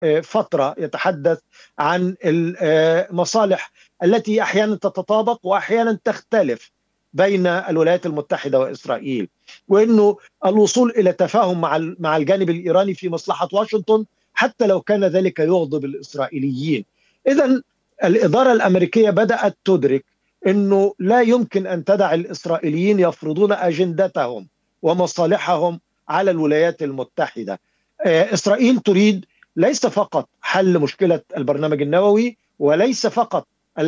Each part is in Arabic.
فترة يتحدث عن المصالح التي أحيانا تتطابق وأحيانا تختلف بين الولايات المتحدة وإسرائيل، وأنه الوصول إلى تفاهم مع الجانب الإيراني في مصلحة واشنطن حتى لو كان ذلك يغضب الإسرائيليين. إذن الإدارة الأمريكية بدأت تدرك أنه لا يمكن أن تدع الإسرائيليين يفرضون أجندتهم ومصالحهم على الولايات المتحدة. إسرائيل تريد ليس فقط حل مشكلة البرنامج النووي، وليس فقط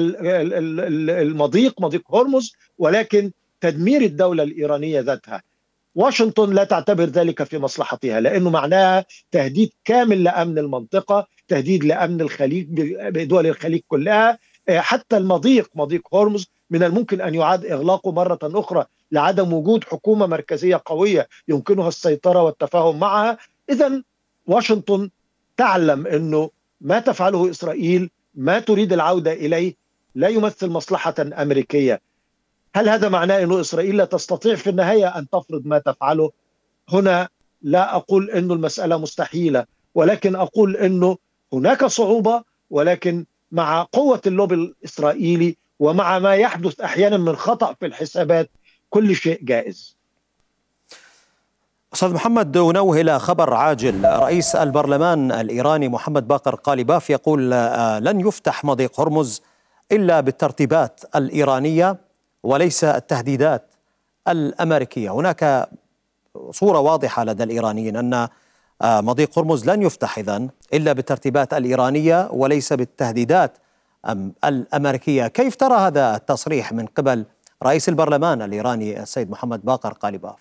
مضيق هرمز، ولكن تدمير الدولة الإيرانية ذاتها. واشنطن لا تعتبر ذلك في مصلحتها، لأنه معناها تهديد كامل لأمن المنطقة، تهديد لأمن الخليج بدول الخليج كلها. حتى مضيق هرمز من الممكن أن يعاد إغلاقه مرة أخرى لعدم وجود حكومة مركزية قوية يمكنها السيطرة والتفاهم معها. إذن واشنطن تعلم أنه ما تفعله إسرائيل، ما تريد العودة إليه، لا يمثل مصلحة أمريكية. هل هذا معناه أن إسرائيل لا تستطيع في النهاية أن تفرض ما تفعله؟ هنا لا أقول أن المسألة مستحيلة، ولكن أقول أنه هناك صعوبة، ولكن مع قوة اللوبي الإسرائيلي ومع ما يحدث أحيانا من خطأ في الحسابات كل شيء جائز. أستاذ محمد، نوه إلى خبر عاجل. رئيس البرلمان الإيراني محمد باقر قالباف يقول لن يفتح مضيق هرمز إلا بالترتيبات الإيرانية وليس التهديدات الأمريكية. هناك صورة واضحة لدى الإيرانيين أن مضيق هرمز لن يفتح إذن إلا بالترتيبات الإيرانية وليس بالتهديدات الأمريكية. كيف ترى هذا التصريح من قبل رئيس البرلمان الإيراني السيد محمد باقر قالباف؟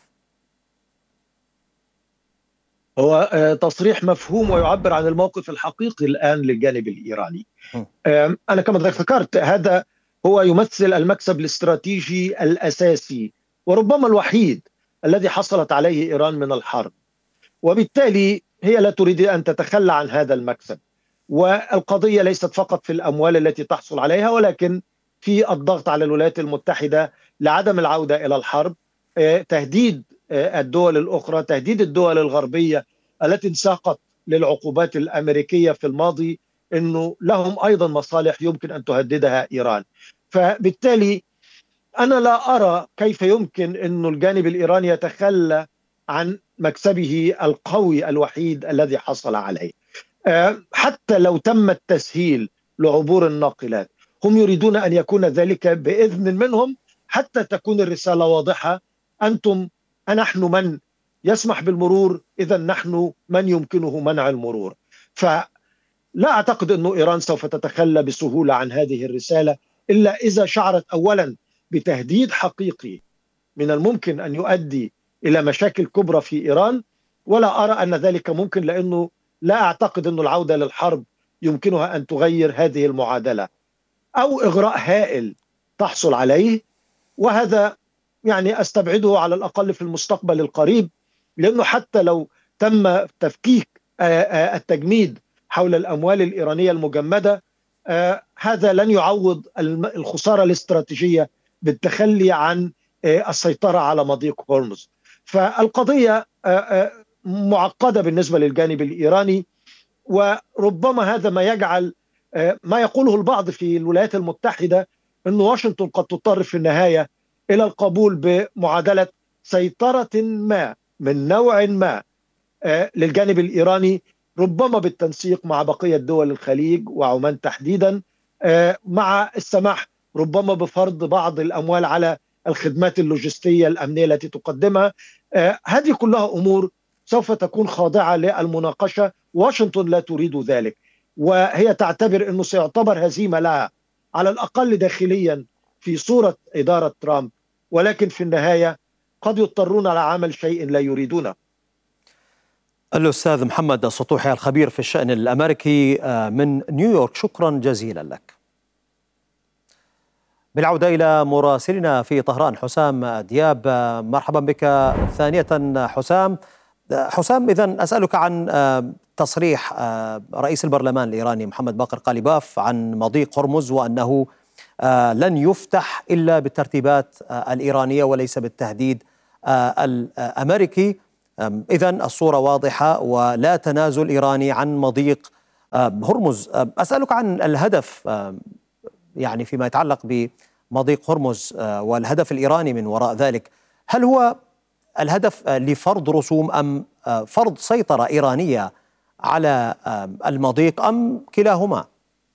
هو تصريح مفهوم ويعبر عن الموقف الحقيقي الآن للجانب الإيراني. أنا كما ذكرت هذا هو يمثل المكسب الاستراتيجي الأساسي وربما الوحيد الذي حصلت عليه إيران من الحرب، وبالتالي هي لا تريد أن تتخلى عن هذا المكسب. والقضية ليست فقط في الأموال التي تحصل عليها، ولكن في الضغط على الولايات المتحدة لعدم العودة إلى الحرب، تهديد الدول الأخرى، تهديد الدول الغربية التي انساقت للعقوبات الأمريكية في الماضي، أنه لهم أيضا مصالح يمكن أن تهددها إيران. فبالتالي أنا لا أرى كيف يمكن أن الجانب الإيراني يتخلى عن مكسبه القوي الوحيد الذي حصل عليه. حتى لو تم التسهيل لعبور الناقلات، هم يريدون أن يكون ذلك بإذن منهم حتى تكون الرسالة واضحة: نحن من يسمح بالمرور، إذا نحن من يمكنه منع المرور. فلا أعتقد أن إيران سوف تتخلى بسهولة عن هذه الرسالة إلا إذا شعرت أولا بتهديد حقيقي من الممكن أن يؤدي إلى مشاكل كبرى في إيران، ولا أرى أن ذلك ممكن، لأنه لا أعتقد أن العودة للحرب يمكنها أن تغير هذه المعادلة، أو إغراء هائل تحصل عليه، وهذا يعني أستبعده على الأقل في المستقبل القريب، لأنه حتى لو تم تفكيك التجميد حول الأموال الإيرانية المجمدة، هذا لن يعوض الخسارة الاستراتيجية بالتخلي عن السيطرة على مضيق هرمز. فالقضية معقدة بالنسبة للجانب الإيراني، وربما هذا ما يجعل ما يقوله البعض في الولايات المتحدة أن واشنطن قد تضطر في النهاية إلى القبول بمعادلة سيطرة ما من نوع ما للجانب الإيراني، ربما بالتنسيق مع بقية دول الخليج وعمان تحديدا، مع السماح ربما بفرض بعض الأموال على الخدمات اللوجستية الأمنية التي تقدمها. هذه كلها أمور سوف تكون خاضعة للمناقشة. واشنطن لا تريد ذلك، وهي تعتبر أنه سيعتبر هزيمة لها على الأقل داخليا في صورة إدارة ترامب، ولكن في النهاية قد يضطرون لعمل شيء لا يريدونه. الأستاذ محمد السطوحي الخبير في الشأن الأمريكي من نيويورك، شكرا جزيلا لك. بالعودة إلى مراسلنا في طهران حسام دياب، مرحبا بك ثانية حسام. إذن أسألك عن تصريح رئيس البرلمان الإيراني محمد باقر قالباف عن مضيق هرمز، وأنه لن يفتح إلا بالترتيبات الإيرانية وليس بالتهديد الأمريكي. إذن الصورة واضحة ولا تنازل إيراني عن مضيق هرمز. أسألك عن الهدف يعني فيما يتعلق بمضيق هرمز والهدف الإيراني من وراء ذلك. هل هو الهدف لفرض رسوم أم فرض سيطرة إيرانية على المضيق أم كلاهما؟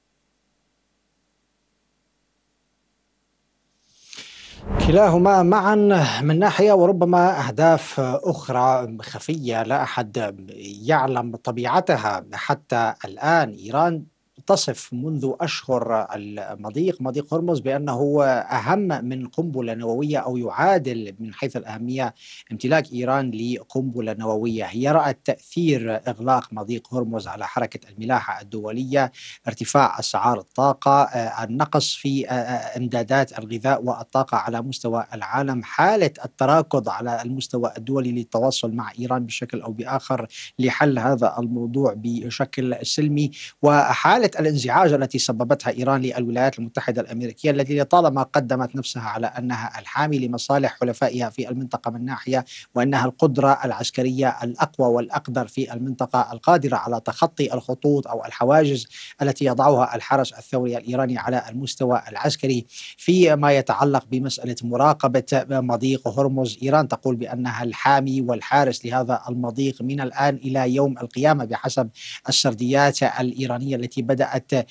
كلاهما معا من ناحية، وربما أهداف أخرى خفية لا أحد يعلم طبيعتها حتى الآن. إيران تصف منذ أشهر مضيق هرمز بأنه أهم من قنبلة نووية، أو يعادل من حيث الأهمية امتلاك إيران لقنبلة نووية. هي رأت تأثير إغلاق مضيق هرمز على حركة الملاحة الدولية، ارتفاع أسعار الطاقة، النقص في إمدادات الغذاء والطاقة على مستوى العالم، حالة التراكض على المستوى الدولي للتواصل مع إيران بشكل أو بآخر لحل هذا الموضوع بشكل سلمي، وحالة الانزعاج التي سببتها إيران للولايات المتحدة الأمريكية، التي لطالما قدمت نفسها على أنها الحامي لمصالح حلفائها في المنطقة من ناحية، وأنها القدرة العسكرية الأقوى والأقدر في المنطقة، القادرة على تخطي الخطوط أو الحواجز التي يضعها الحرس الثوري الإيراني على المستوى العسكري. فيما يتعلق بمسألة مراقبة مضيق هرمز، إيران تقول بأنها الحامي والحارس لهذا المضيق من الآن إلى يوم القيامة بحسب السرديات الإيرانية التي بدأت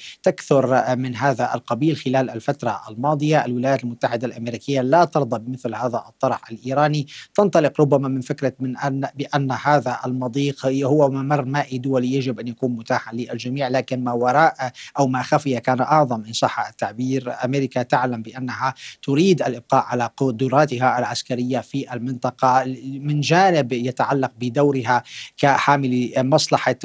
تكثر من هذا القبيل خلال الفترة الماضية. الولايات المتحدة الأمريكية لا ترضى بمثل هذا الطرح الإيراني، تنطلق ربما من فكرة بأن هذا المضيق هو ممر مائي دولي يجب أن يكون متاحا للجميع، لكن ما وراء أو ما خفي كان أعظم إن صح التعبير. أمريكا تعلم بأنها تريد الإبقاء على قدراتها العسكرية في المنطقة من جانب يتعلق بدورها كحامل مصلحة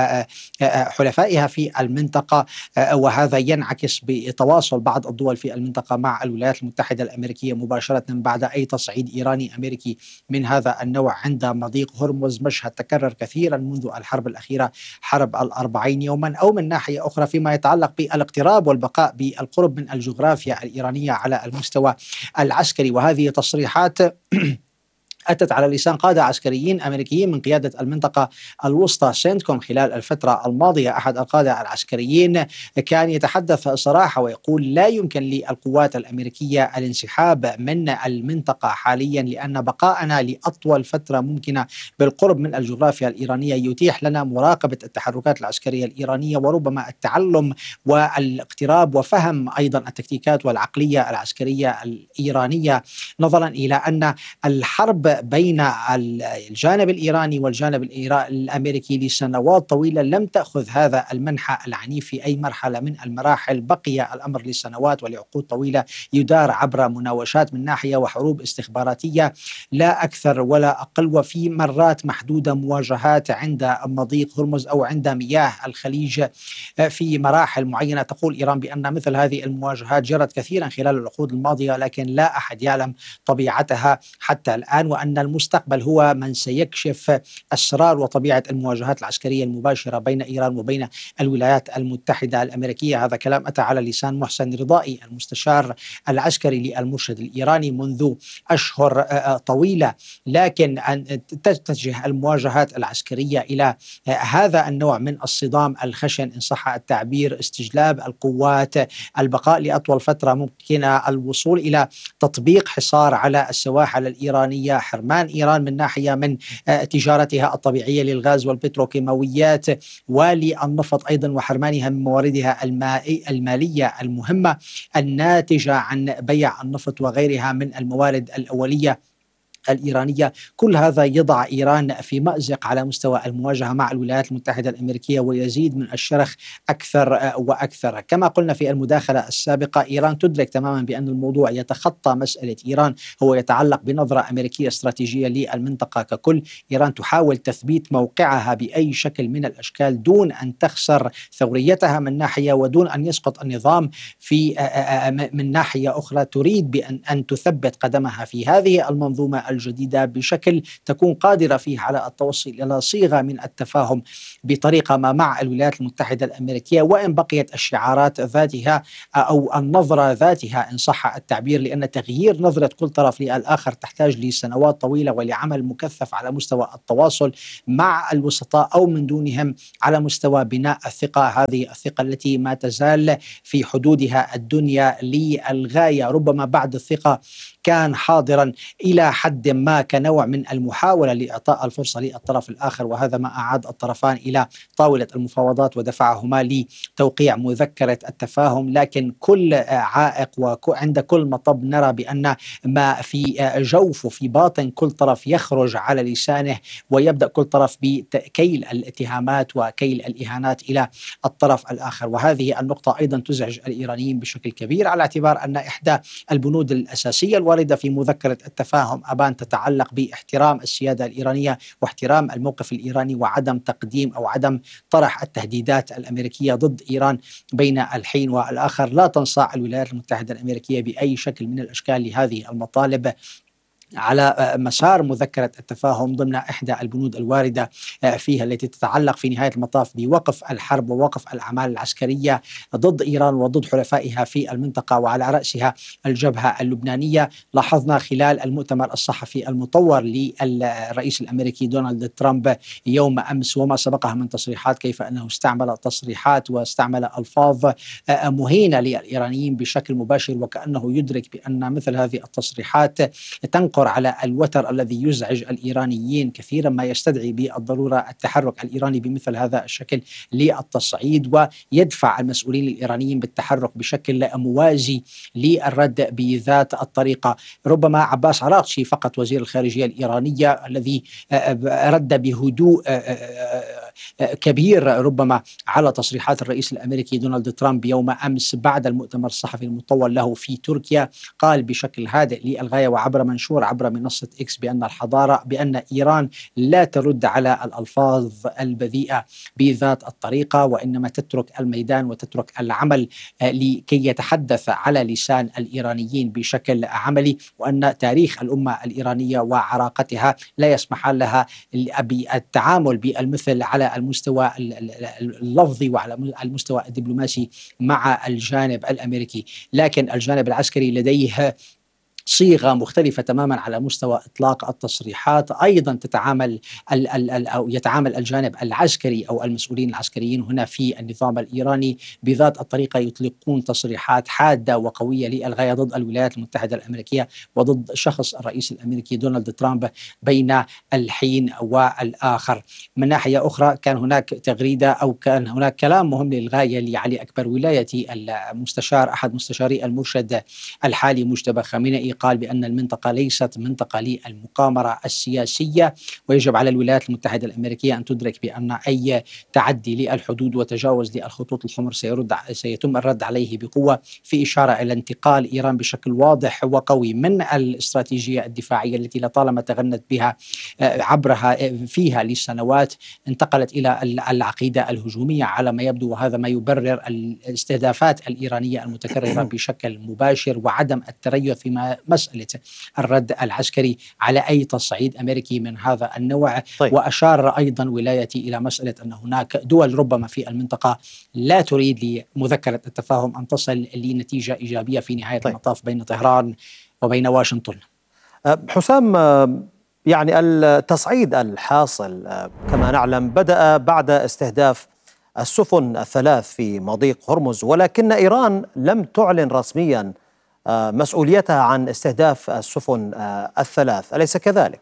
وحلفائها في المنطقة، وهذا ينعكس بتواصل بعض الدول في المنطقة مع الولايات المتحدة الأمريكية مباشرة بعد أي تصعيد إيراني أمريكي من هذا النوع عند مضيق هرمز. مشهد تكرر كثيرا منذ الحرب الأخيرة، حرب 40 يوما. أو من ناحية أخرى فيما يتعلق بالاقتراب والبقاء بالقرب من الجغرافيا الإيرانية على المستوى العسكري، وهذه تصريحات أتت على لسان قادة عسكريين أمريكيين من قيادة المنطقة الوسطى سينتكوم خلال الفترة الماضية. أحد القادة العسكريين كان يتحدث صراحة ويقول لا يمكن للقوات الأمريكية الانسحاب من المنطقة حاليا، لأن بقاءنا لأطول فترة ممكنة بالقرب من الجغرافيا الإيرانية يتيح لنا مراقبة التحركات العسكرية الإيرانية، وربما التعلم والاقتراب وفهم أيضا التكتيكات والعقلية العسكرية الإيرانية، نظرا إلى أن الحرب بين الجانب الإيراني والجانب الأمريكي لسنوات طويلة لم تأخذ هذا المنحى العنيف في أي مرحلة من المراحل. بقي الأمر لسنوات ولعقود طويلة يدار عبر مناوشات من ناحية وحروب استخباراتية لا أكثر ولا أقل، وفي مرات محدودة مواجهات عند مضيق هرمز أو عند مياه الخليج في مراحل معينة. تقول إيران بأن مثل هذه المواجهات جرت كثيرا خلال العقود الماضية، لكن لا أحد يعلم طبيعتها حتى الآن، وأن المستقبل هو من سيكشف أسرار وطبيعة المواجهات العسكرية المباشرة بين إيران وبين الولايات المتحدة الأمريكية. هذا كلام أتى على لسان محسن رضائي المستشار العسكري للمرشد الإيراني منذ أشهر طويلة. لكن أن تتجه المواجهات العسكرية إلى هذا النوع من الصدام الخشن إن صح التعبير، استجلاب القوات، البقاء لأطول فترة ممكنة، الوصول إلى تطبيق حصار على السواحل الإيرانية، حرمان إيران من ناحية من تجارتها الطبيعية للغاز والبتروكيماويات وللنفط أيضا، وحرمانها من مواردها المالية المهمة الناتجة عن بيع النفط وغيرها من الموارد الأولية الإيرانية. كل هذا يضع إيران في مأزق على مستوى المواجهة مع الولايات المتحدة الأمريكية ويزيد من الشرخ أكثر وأكثر. كما قلنا في المداخلة السابقة، إيران تدرك تماما بأن الموضوع يتخطى مسألة إيران، هو يتعلق بنظرة أمريكية استراتيجية للمنطقة ككل. إيران تحاول تثبيت موقعها بأي شكل من الأشكال دون أن تخسر ثوريتها من ناحية ودون أن يسقط النظام في من ناحية أخرى. تريد بأن تثبت قدمها في هذه المنظومة الجديدة بشكل تكون قادرة فيه على التوصل إلى صيغة من التفاهم بطريقة ما مع الولايات المتحدة الأمريكية، وإن بقيت الشعارات ذاتها أو النظرة ذاتها إن صح التعبير، لأن تغيير نظرة كل طرف للآخر تحتاج لسنوات طويلة ولعمل مكثف على مستوى التواصل مع الوسطاء أو من دونهم على مستوى بناء الثقة، هذه الثقة التي ما تزال في حدودها الدنيا للغاية. ربما بعد الثقة كان حاضرا إلى حد ما كنوع من المحاولة لإعطاء الفرصة للطرف الآخر، وهذا ما أعاد الطرفان إلى طاولة المفاوضات ودفعهما لتوقيع مذكرة التفاهم. لكن كل عائق وعند كل مطب نرى بأن ما في جوف في باطن كل طرف يخرج على لسانه، ويبدأ كل طرف بكيل الاتهامات وكيل الإهانات إلى الطرف الآخر. وهذه النقطة أيضا تزعج الإيرانيين بشكل كبير، على اعتبار أن إحدى البنود الأساسية الواردة في مذكرة التفاهم أبان تتعلق باحترام السيادة الإيرانية واحترام الموقف الإيراني وعدم تقديم أو عدم طرح التهديدات الأمريكية ضد إيران بين الحين والآخر. لا تنصاع الولايات المتحدة الأمريكية بأي شكل من الأشكال لهذه المطالب على مسار مذكرة التفاهم ضمن إحدى البنود الواردة فيها، التي تتعلق في نهاية المطاف بوقف الحرب ووقف الأعمال العسكرية ضد إيران وضد حلفائها في المنطقة، وعلى رأسها الجبهة اللبنانية. لاحظنا خلال المؤتمر الصحفي المطور للرئيس الأمريكي دونالد ترامب يوم أمس وما سبقها من تصريحات كيف أنه استعمل تصريحات واستعمل ألفاظ مهينة للإيرانيين بشكل مباشر، وكأنه يدرك بأن مثل هذه التصريحات تنقر على الوتر الذي يزعج الإيرانيين كثيرا، ما يستدعي بالضرورة التحرك الإيراني بمثل هذا الشكل للتصعيد، ويدفع المسؤولين الإيرانيين بالتحرك بشكل موازي للرد بذات الطريقة. ربما عباس عراقچي فقط وزير الخارجية الإيرانية الذي رد بهدوء كبير ربما على تصريحات الرئيس الأمريكي دونالد ترامب يوم أمس بعد المؤتمر الصحفي المطول له في تركيا، قال بشكل هادئ للغاية وعبر منشور عبر منصة إكس بأن إيران لا ترد على الألفاظ البذيئة بذات الطريقة، وإنما تترك الميدان وتترك العمل لكي يتحدث على لسان الإيرانيين بشكل عملي، وأن تاريخ الأمة الإيرانية وعراقتها لا يسمح لها بالتعامل بالمثل على المستوى اللفظي وعلى المستوى الدبلوماسي مع الجانب الأمريكي. لكن الجانب العسكري لديه صيغة مختلفة تماما على مستوى إطلاق التصريحات. أيضا تتعامل أو يتعامل الجانب العسكري أو المسؤولين العسكريين هنا في النظام الإيراني بذات الطريقة، يطلقون تصريحات حادة وقوية للغاية ضد الولايات المتحدة الأمريكية وضد شخص الرئيس الأمريكي دونالد ترامب بين الحين والآخر. من ناحية أخرى كان هناك تغريدة أو كان هناك كلام مهم للغاية لعلي أكبر ولايتي، المستشار أحد مستشاري المرشد الحالي مجتبى خامنئي، قال بأن المنطقة ليست منطقة للمقامرة السياسية، ويجب على الولايات المتحدة الأمريكية أن تدرك بأن أي تعدي للحدود وتجاوز للخطوط الحمر سيتم الرد عليه بقوة، في إشارة إلى انتقال إيران بشكل واضح وقوي من الاستراتيجية الدفاعية التي لطالما تغنت بها عبرها فيها لسنوات، انتقلت إلى العقيدة الهجومية على ما يبدو، وهذا ما يبرر الاستهدافات الإيرانية المتكررة بشكل مباشر وعدم التريث فيما مسألة الرد العسكري على أي تصعيد أمريكي من هذا النوع. طيب. وأشار أيضا ولايتي إلى مسألة أن هناك دول ربما في المنطقة لا تريد لمذكرة التفاهم أن تصل لنتيجة إيجابية في نهاية المطاف بين طهران وبين واشنطن. حسام، يعني التصعيد الحاصل كما نعلم بدأ بعد استهداف السفن الثلاث في مضيق هرمز، ولكن إيران لم تعلن رسميا مسؤوليتها عن استهداف السفن الثلاث، أليس كذلك؟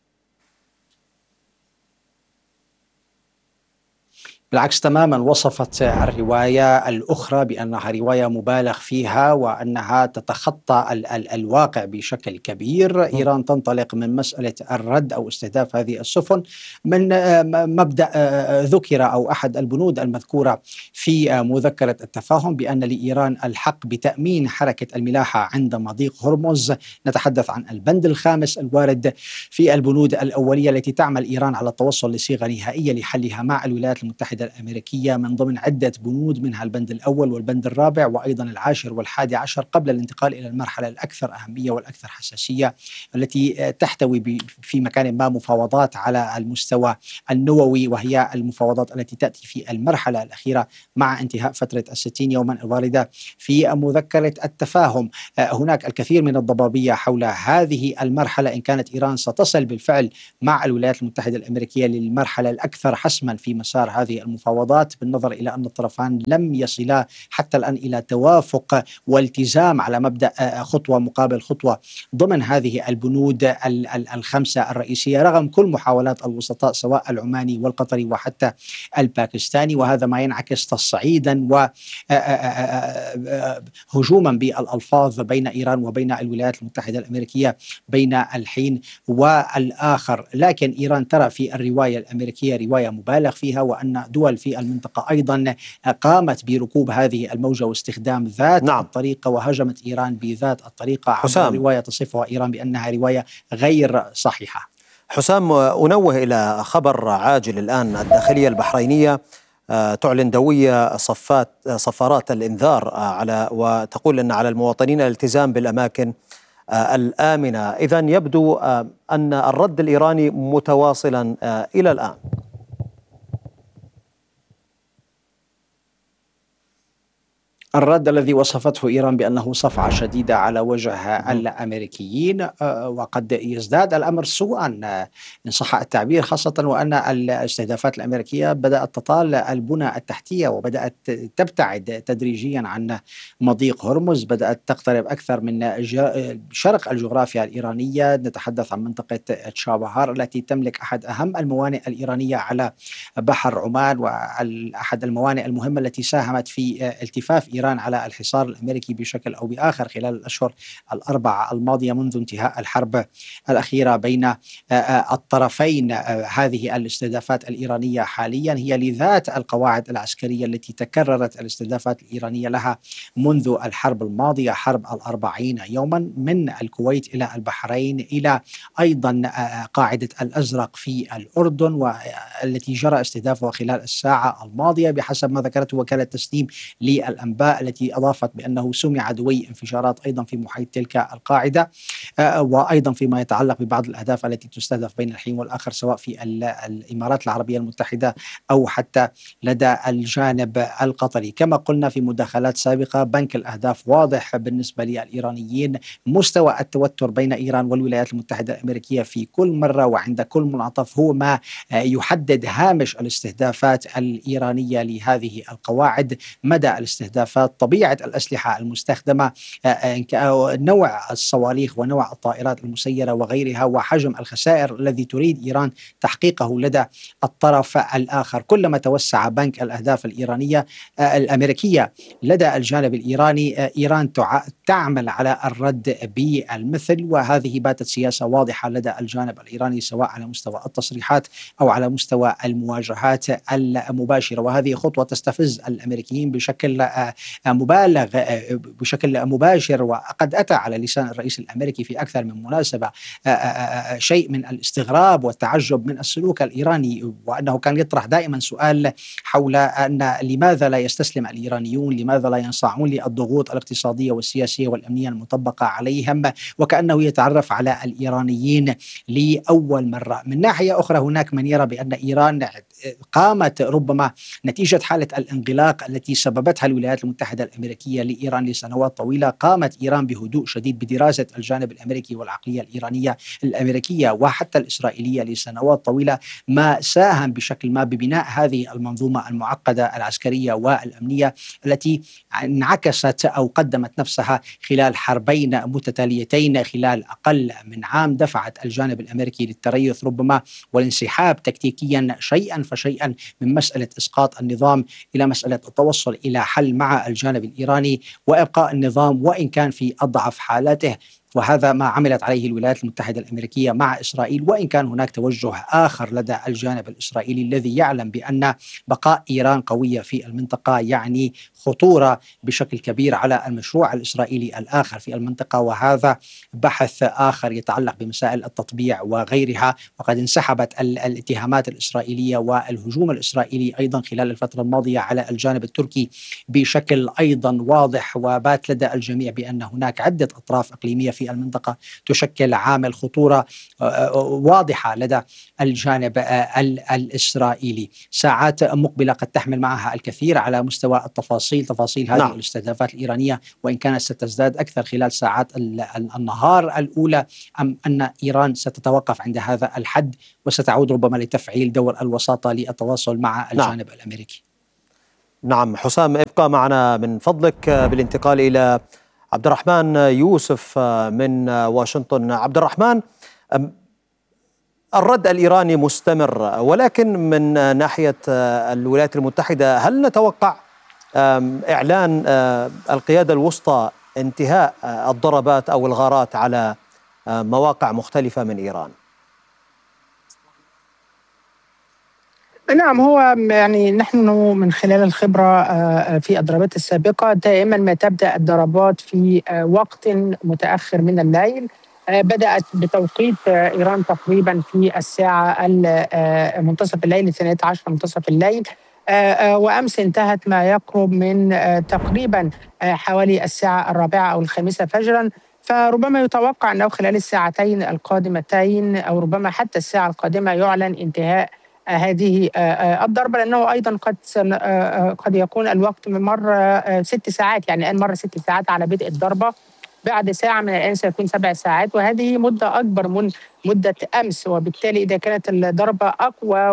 بالعكس تماما، وصفت الرواية الأخرى بأنها رواية مبالغ فيها وأنها تتخطى الواقع بشكل كبير. إيران تنطلق من مسألة الرد أو استهداف هذه السفن من مبدأ ذكر أو أحد البنود المذكورة في مذكرة التفاهم بأن لإيران الحق بتأمين حركة الملاحة عند مضيق هرمز. نتحدث عن البند الخامس الوارد في البنود الأولية التي تعمل إيران على التوصل لصيغة نهائية لحلها مع الولايات المتحدة المتحدة الأمريكية من ضمن عدة بنود، منها البند الأول والبند الرابع وأيضا العاشر والحادي عشر، قبل الانتقال إلى المرحلة الأكثر أهمية والأكثر حساسية التي تحتوي في مكان ما مفاوضات على المستوى النووي، وهي المفاوضات التي تأتي في المرحلة الأخيرة مع انتهاء فترة 60 يوما الواردة في مذكرة التفاهم. هناك الكثير من الضبابية حول هذه المرحلة، إن كانت إيران ستصل بالفعل مع الولايات المتحدة الأمريكية للمرحلة الأكثر حسما في مسار هذه المفاوضات، بالنظر إلى أن الطرفان لم يصلا حتى الآن إلى توافق والتزام على مبدأ خطوة مقابل خطوة ضمن هذه البنود الخمسة الرئيسية، رغم كل محاولات الوسطاء سواء العماني والقطري وحتى الباكستاني. وهذا ما ينعكس تصعيدا وهجوما بالألفاظ بين إيران وبين الولايات المتحدة الأمريكية بين الحين والآخر. لكن إيران ترى في الرواية الأمريكية رواية مبالغ فيها، وأن دول في المنطقة أيضا قامت بركوب هذه الموجة واستخدام ذات الطريقة، وهجمت إيران بذات الطريقة عبر رواية تصفها إيران بأنها رواية غير صحيحة. حسام، أنوه إلى خبر عاجل الآن. الداخلية البحرينية تعلن دوية صفارات الإنذار وتقول أن على المواطنين الالتزام بالأماكن الآمنة. إذن يبدو أن الرد الإيراني متواصلا إلى الآن. الرد الذي وصفته إيران بأنه صفعة شديدة على وجه الأمريكيين، وقد يزداد الأمر سوءا إن صح التعبير، خاصة وأن الاستهدافات الأمريكية بدأت تطال البنى التحتية وبدأت تبتعد تدريجيا عن مضيق هرمز، بدأت تقترب أكثر من شرق الجغرافيا الإيرانية. نتحدث عن منطقة تشابهار التي تملك أحد أهم الموانئ الإيرانية على بحر عمان، وأحد الموانئ المهمة التي ساهمت في التفاف إيران على الحصار الأمريكي بشكل أو بآخر خلال الأشهر الأربعة الماضية منذ انتهاء الحرب الأخيرة بين الطرفين. هذه الاستهدافات الإيرانية حاليا هي لذات القواعد العسكرية التي تكررت الاستهدافات الإيرانية لها منذ الحرب الماضية، حرب 40 يوما، من الكويت إلى البحرين إلى أيضا قاعدة الأزرق في الأردن، والتي جرى استهدافها خلال الساعة الماضية بحسب ما ذكرته وكالة تسنيم للأنباء، التي أضافت بأنه سمع دوي انفجارات أيضا في محيط تلك القاعدة، وأيضا فيما يتعلق ببعض الأهداف التي تستهدف بين الحين والآخر سواء في الإمارات العربية المتحدة أو حتى لدى الجانب القطري. كما قلنا في مداخلات سابقة، بنك الأهداف واضح بالنسبة للإيرانيين. مستوى التوتر بين إيران والولايات المتحدة الأمريكية في كل مرة وعند كل منعطف هو ما يحدد هامش الاستهدافات الإيرانية لهذه القواعد، مدى الاستهدافات، طبيعة الأسلحة المستخدمة، نوع الصواريخ ونوع الطائرات المسيرة وغيرها، وحجم الخسائر الذي تريد إيران تحقيقه لدى الطرف الآخر. كلما توسع بنك الأهداف الأمريكية لدى الجانب الإيراني، إيران تعمل على الرد بالمثل، وهذه باتت سياسة واضحة لدى الجانب الإيراني سواء على مستوى التصريحات أو على مستوى المواجهات المباشرة. وهذه خطوة تستفز الأمريكيين بشكل مباشر، وقد أتى على لسان الرئيس الأمريكي في أكثر من مناسبة شيء من الاستغراب والتعجب من السلوك الإيراني، وأنه كان يطرح دائما سؤال حول أن لماذا لا يستسلم الإيرانيون، لماذا لا ينصاعون للضغوط الاقتصادية والسياسية والأمنية المطبقة عليهم، وكأنه يتعرف على الإيرانيين لأول مرة. من ناحية أخرى هناك من يرى بأن إيران قامت ربما نتيجة حالة الانغلاق التي سببتها الولايات المتحدة الأمريكية لإيران لسنوات طويلة، قامت إيران بهدوء شديد بدراسة الجانب الأمريكي والعقلية الإيرانية الأمريكية وحتى الإسرائيلية لسنوات طويلة، ما ساهم بشكل ما ببناء هذه المنظومة المعقدة العسكرية والأمنية التي انعكست أو قدمت نفسها خلال حربين متتاليتين خلال أقل من عام، دفعت الجانب الأمريكي للتريث ربما والانسحاب تكتيكيا شيئا فشيئا من مسألة إسقاط النظام إلى مسألة التوصل إلى حل مع الجانب الإيراني وإبقاء النظام وإن كان في أضعف حالاته. وهذا ما عملت عليه الولايات المتحدة الأمريكية مع إسرائيل، وإن كان هناك توجه آخر لدى الجانب الإسرائيلي الذي يعلم بأن بقاء إيران قوية في المنطقة يعني خطورة بشكل كبير على المشروع الإسرائيلي الآخر في المنطقة، وهذا بحث آخر يتعلق بمسائل التطبيع وغيرها. وقد انسحبت الاتهامات الإسرائيلية والهجوم الإسرائيلي أيضا خلال الفترة الماضية على الجانب التركي بشكل أيضا واضح، وبات لدى الجميع بأن هناك عدة أطراف إقليمية في المنطقة تشكل عامل خطورة واضحة لدى الجانب الإسرائيلي. ساعات مقبلة قد تحمل معها الكثير على مستوى تفاصيل هذه الاستهدافات الإيرانية، وإن كانت ستزداد أكثر خلال ساعات النهار الأولى، أم أن إيران ستتوقف عند هذا الحد وستعود ربما لتفعيل دور الوساطة للتواصل مع الجانب الأمريكي. نعم حسام، ابقى معنا من فضلك بالانتقال إلى عبد الرحمن يوسف من واشنطن. عبد الرحمن، الرد الإيراني مستمر، ولكن من ناحية الولايات المتحدة هل نتوقع إعلان القيادة الوسطى انتهاء الضربات أو الغارات على مواقع مختلفة من إيران؟ نعم، هو يعني نحن من خلال الخبرة في الضربات السابقة دائما ما تبدأ الضربات في وقت متأخر من الليل. بدأت بتوقيت إيران تقريبا في الساعة منتصف الليل 12 منتصف الليل، وأمس انتهت ما يقرب من تقريبا حوالي الساعة 4 أو 5 فجرا. فربما يتوقع أنه خلال الساعتين القادمتين أو ربما حتى الساعة القادمة يعلن انتهاء هذه الضربة، لأنه أيضا قد يكون الوقت مر 6 ساعات، يعني الآن مر 6 ساعات على بدء الضربة، بعد ساعة من الآن سيكون 7 ساعات، وهذه مدة أكبر من مدة أمس. وبالتالي إذا كانت الضربة أقوى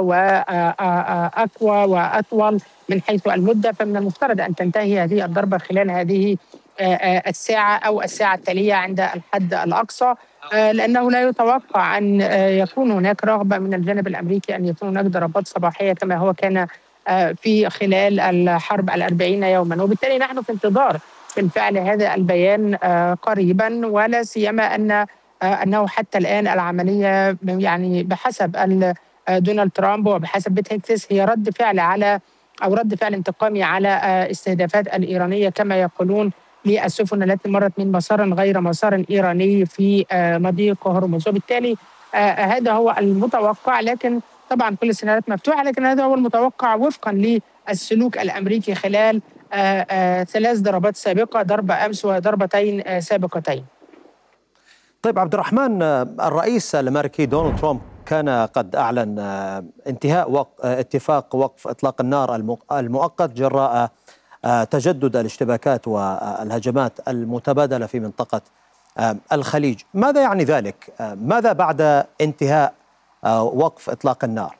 وأطول من حيث المدة، فمن المفترض أن تنتهي هذه الضربة خلال هذه الساعة أو الساعة التالية عند الحد الأقصى، لأنه لا يتوقع أن يكون هناك رغبة من الجانب الأمريكي أن يكون هناك ضربات صباحية كما هو كان في خلال الحرب 40 يوما. وبالتالي نحن في انتظار بالفعل هذا البيان قريبا، ولا سيما أنه حتى الآن العملية يعني بحسب دونالد ترامب وبحسب بيت هيكسس هي رد فعل انتقامي على استهدافات الإيرانية كما يقولون للسفن التي مرت من مسار غير مسار إيراني في مضيق هرمز. وبالتالي هذا هو المتوقع، لكن طبعا كل السيناريوهات مفتوحة، لكن هذا هو المتوقع وفقا للسلوك الأمريكي خلال 3 ضربات سابقة، ضربة أمس وضربتين سابقتين. طيب عبد الرحمن، الرئيس الأمريكي دونالد ترامب كان قد أعلن انتهاء اتفاق وقف إطلاق النار المؤقت جراء تجدد الاشتباكات والهجمات المتبادلة في منطقة الخليج. ماذا يعني ذلك؟ ماذا بعد انتهاء وقف إطلاق النار؟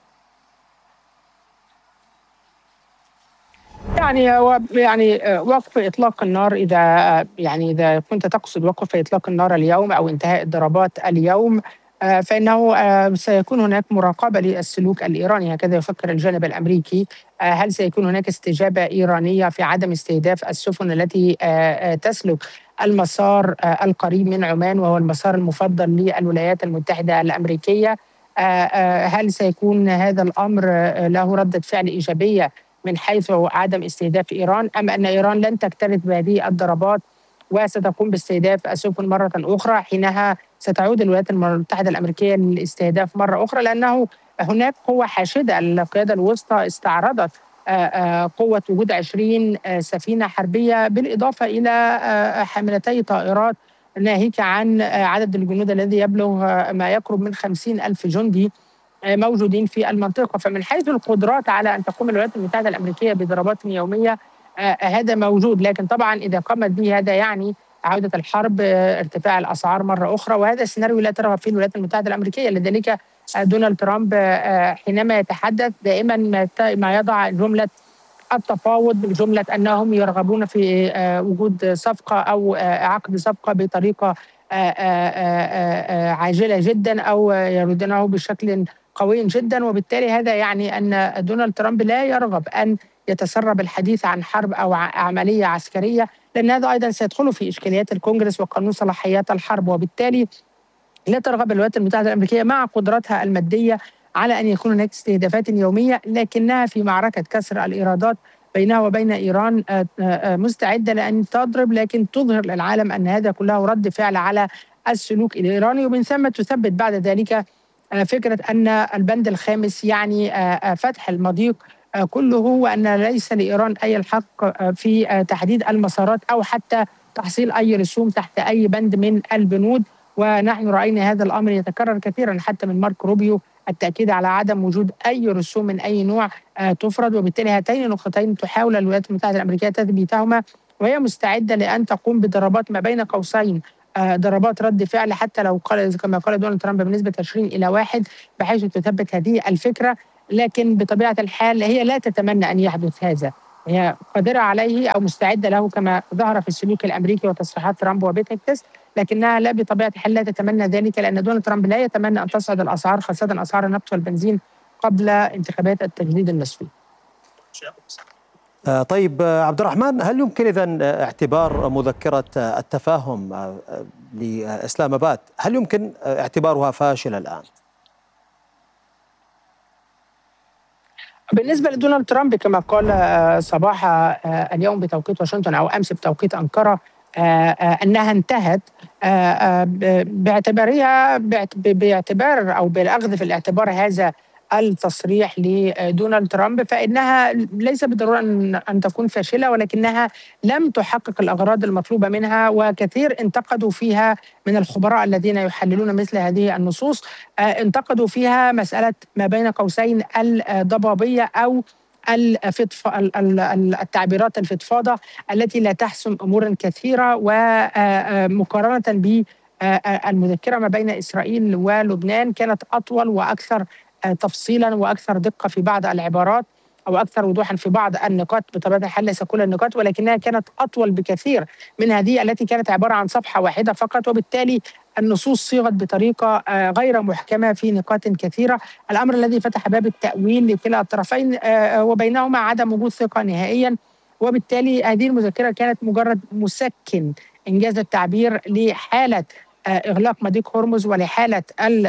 يعني وقف إطلاق النار، إذا كنت تقصد وقف إطلاق النار اليوم أو انتهاء الضربات اليوم، فإنه سيكون هناك مراقبة للسلوك الإيراني، هكذا يفكر الجانب الأمريكي. هل سيكون هناك استجابة إيرانية في عدم استهداف السفن التي تسلك المسار القريب من عمان وهو المسار المفضل للولايات المتحدة الأمريكية؟ هل سيكون هذا الأمر له ردة فعل إيجابية من حيث عدم استهداف إيران، أم أن إيران لن تكترث بهذه الضربات وستقوم باستهداف السفن مرة أخرى؟ حينها ستعود الولايات المتحدة الأمريكية للاستهداف مرة أخرى، لأنه هناك قوة حاشدة. القيادة الوسطى استعرضت قوة وجود 20 سفينة حربية بالإضافة إلى حاملتي طائرات، ناهيك عن عدد الجنود الذي يبلغ ما يقرب من 50,000 جندي موجودين في المنطقة. فمن حيث القدرات على أن تقوم الولايات المتحدة الأمريكية بضربات يومية هذا موجود، لكن طبعا إذا قامت به هذا يعني عودة الحرب، ارتفاع الأسعار مرة أخرى، وهذا السيناريو لا ترغب فيه الولايات المتحدة الأمريكية. لذلك دونالد ترامب حينما يتحدث دائما ما يضع جملة التفاوض، جملة أنهم يرغبون في وجود صفقة أو عقد صفقة بطريقة عاجلة جدا أو يريدونه بشكل قوي جدا. وبالتالي هذا يعني أن دونالد ترامب لا يرغب أن يتسرب الحديث عن حرب أو عملية عسكرية، لأن هذا أيضا سيدخل في إشكاليات الكونغرس وقانون صلاحيات الحرب. وبالتالي لا ترغب الولايات المتحدة الأمريكية مع قدرتها المادية على أن يكون هناك استهدافات يومية، لكنها في معركة كسر الإيرادات بينها وبين إيران مستعدة لأن تضرب، لكن تظهر للعالم أن هذا كله رد فعل على السلوك الإيراني. ومن ثم تثبت بعد ذلك فكرة أن البند الخامس يعني فتح المضيق كله، وأن ليس لإيران أي الحق في تحديد المسارات أو حتى تحصيل أي رسوم تحت أي بند من البنود. ونحن رأينا هذا الأمر يتكرر كثيرا حتى من مارك روبيو، التأكيد على عدم وجود أي رسوم من أي نوع تفرض. وبالتالي هاتين النقطتين تحاول الولايات المتحدة الأمريكية تثبيتهما، وهي مستعدة لأن تقوم بضربات ما بين قوسين ضربات رد فعل، حتى لو قال كما قال دونالد ترامب بنسبة 20-1، بحيث تثبت هذه الفكرة. لكن بطبيعة الحال هي لا تتمنى أن يحدث هذا، هي قادرة عليه أو مستعدة له كما ظهر في السلوك الأمريكي وتصريحات ترامب وبيت هيكس، لكنها لا بطبيعة الحال لا تتمنى ذلك، لأن دونالد ترامب لا يتمنى أن تصعد الأسعار، خاصة أسعار النفط والبنزين قبل انتخابات التجديد النصفي. طيب عبد الرحمن، هل يمكن إذن اعتبار مذكرة التفاهم لإسلام آباد، هل يمكن اعتبارها فاشلة الآن؟ بالنسبة لدونالد ترامب كما قال صباح اليوم بتوقيت واشنطن أو أمس بتوقيت أنقرة أنها انتهت، باعتبار أو بالأخذ في الاعتبار هذا التصريح لدونالد ترامب، فإنها ليس بالضرورة أن تكون فاشلة، ولكنها لم تحقق الأغراض المطلوبة منها. وكثير انتقدوا فيها من الخبراء الذين يحللون مثل هذه النصوص، انتقدوا فيها مسألة ما بين قوسين الضبابية أو التعبيرات الفضفاضة التي لا تحسم أمورا كثيرة، ومقارنة بالمذكرة ما بين إسرائيل ولبنان كانت أطول وأكثر تفصيلا وأكثر دقة في بعض العبارات أو أكثر وضوحا في بعض النقاط. بطبيعة الحال ليس كل النقاط، ولكنها كانت أطول بكثير من هذه التي كانت عبارة عن صفحة واحدة فقط، وبالتالي النصوص صيغت بطريقة غير محكمة في نقاط كثيرة، الأمر الذي فتح باب التأويل لكلا الطرفين وبينهما عدم وجود ثقة نهائيا. وبالتالي هذه المذكرة كانت مجرد مسكن إنجاز التعبير لحالة إغلاق مضيق هرمز ولحالة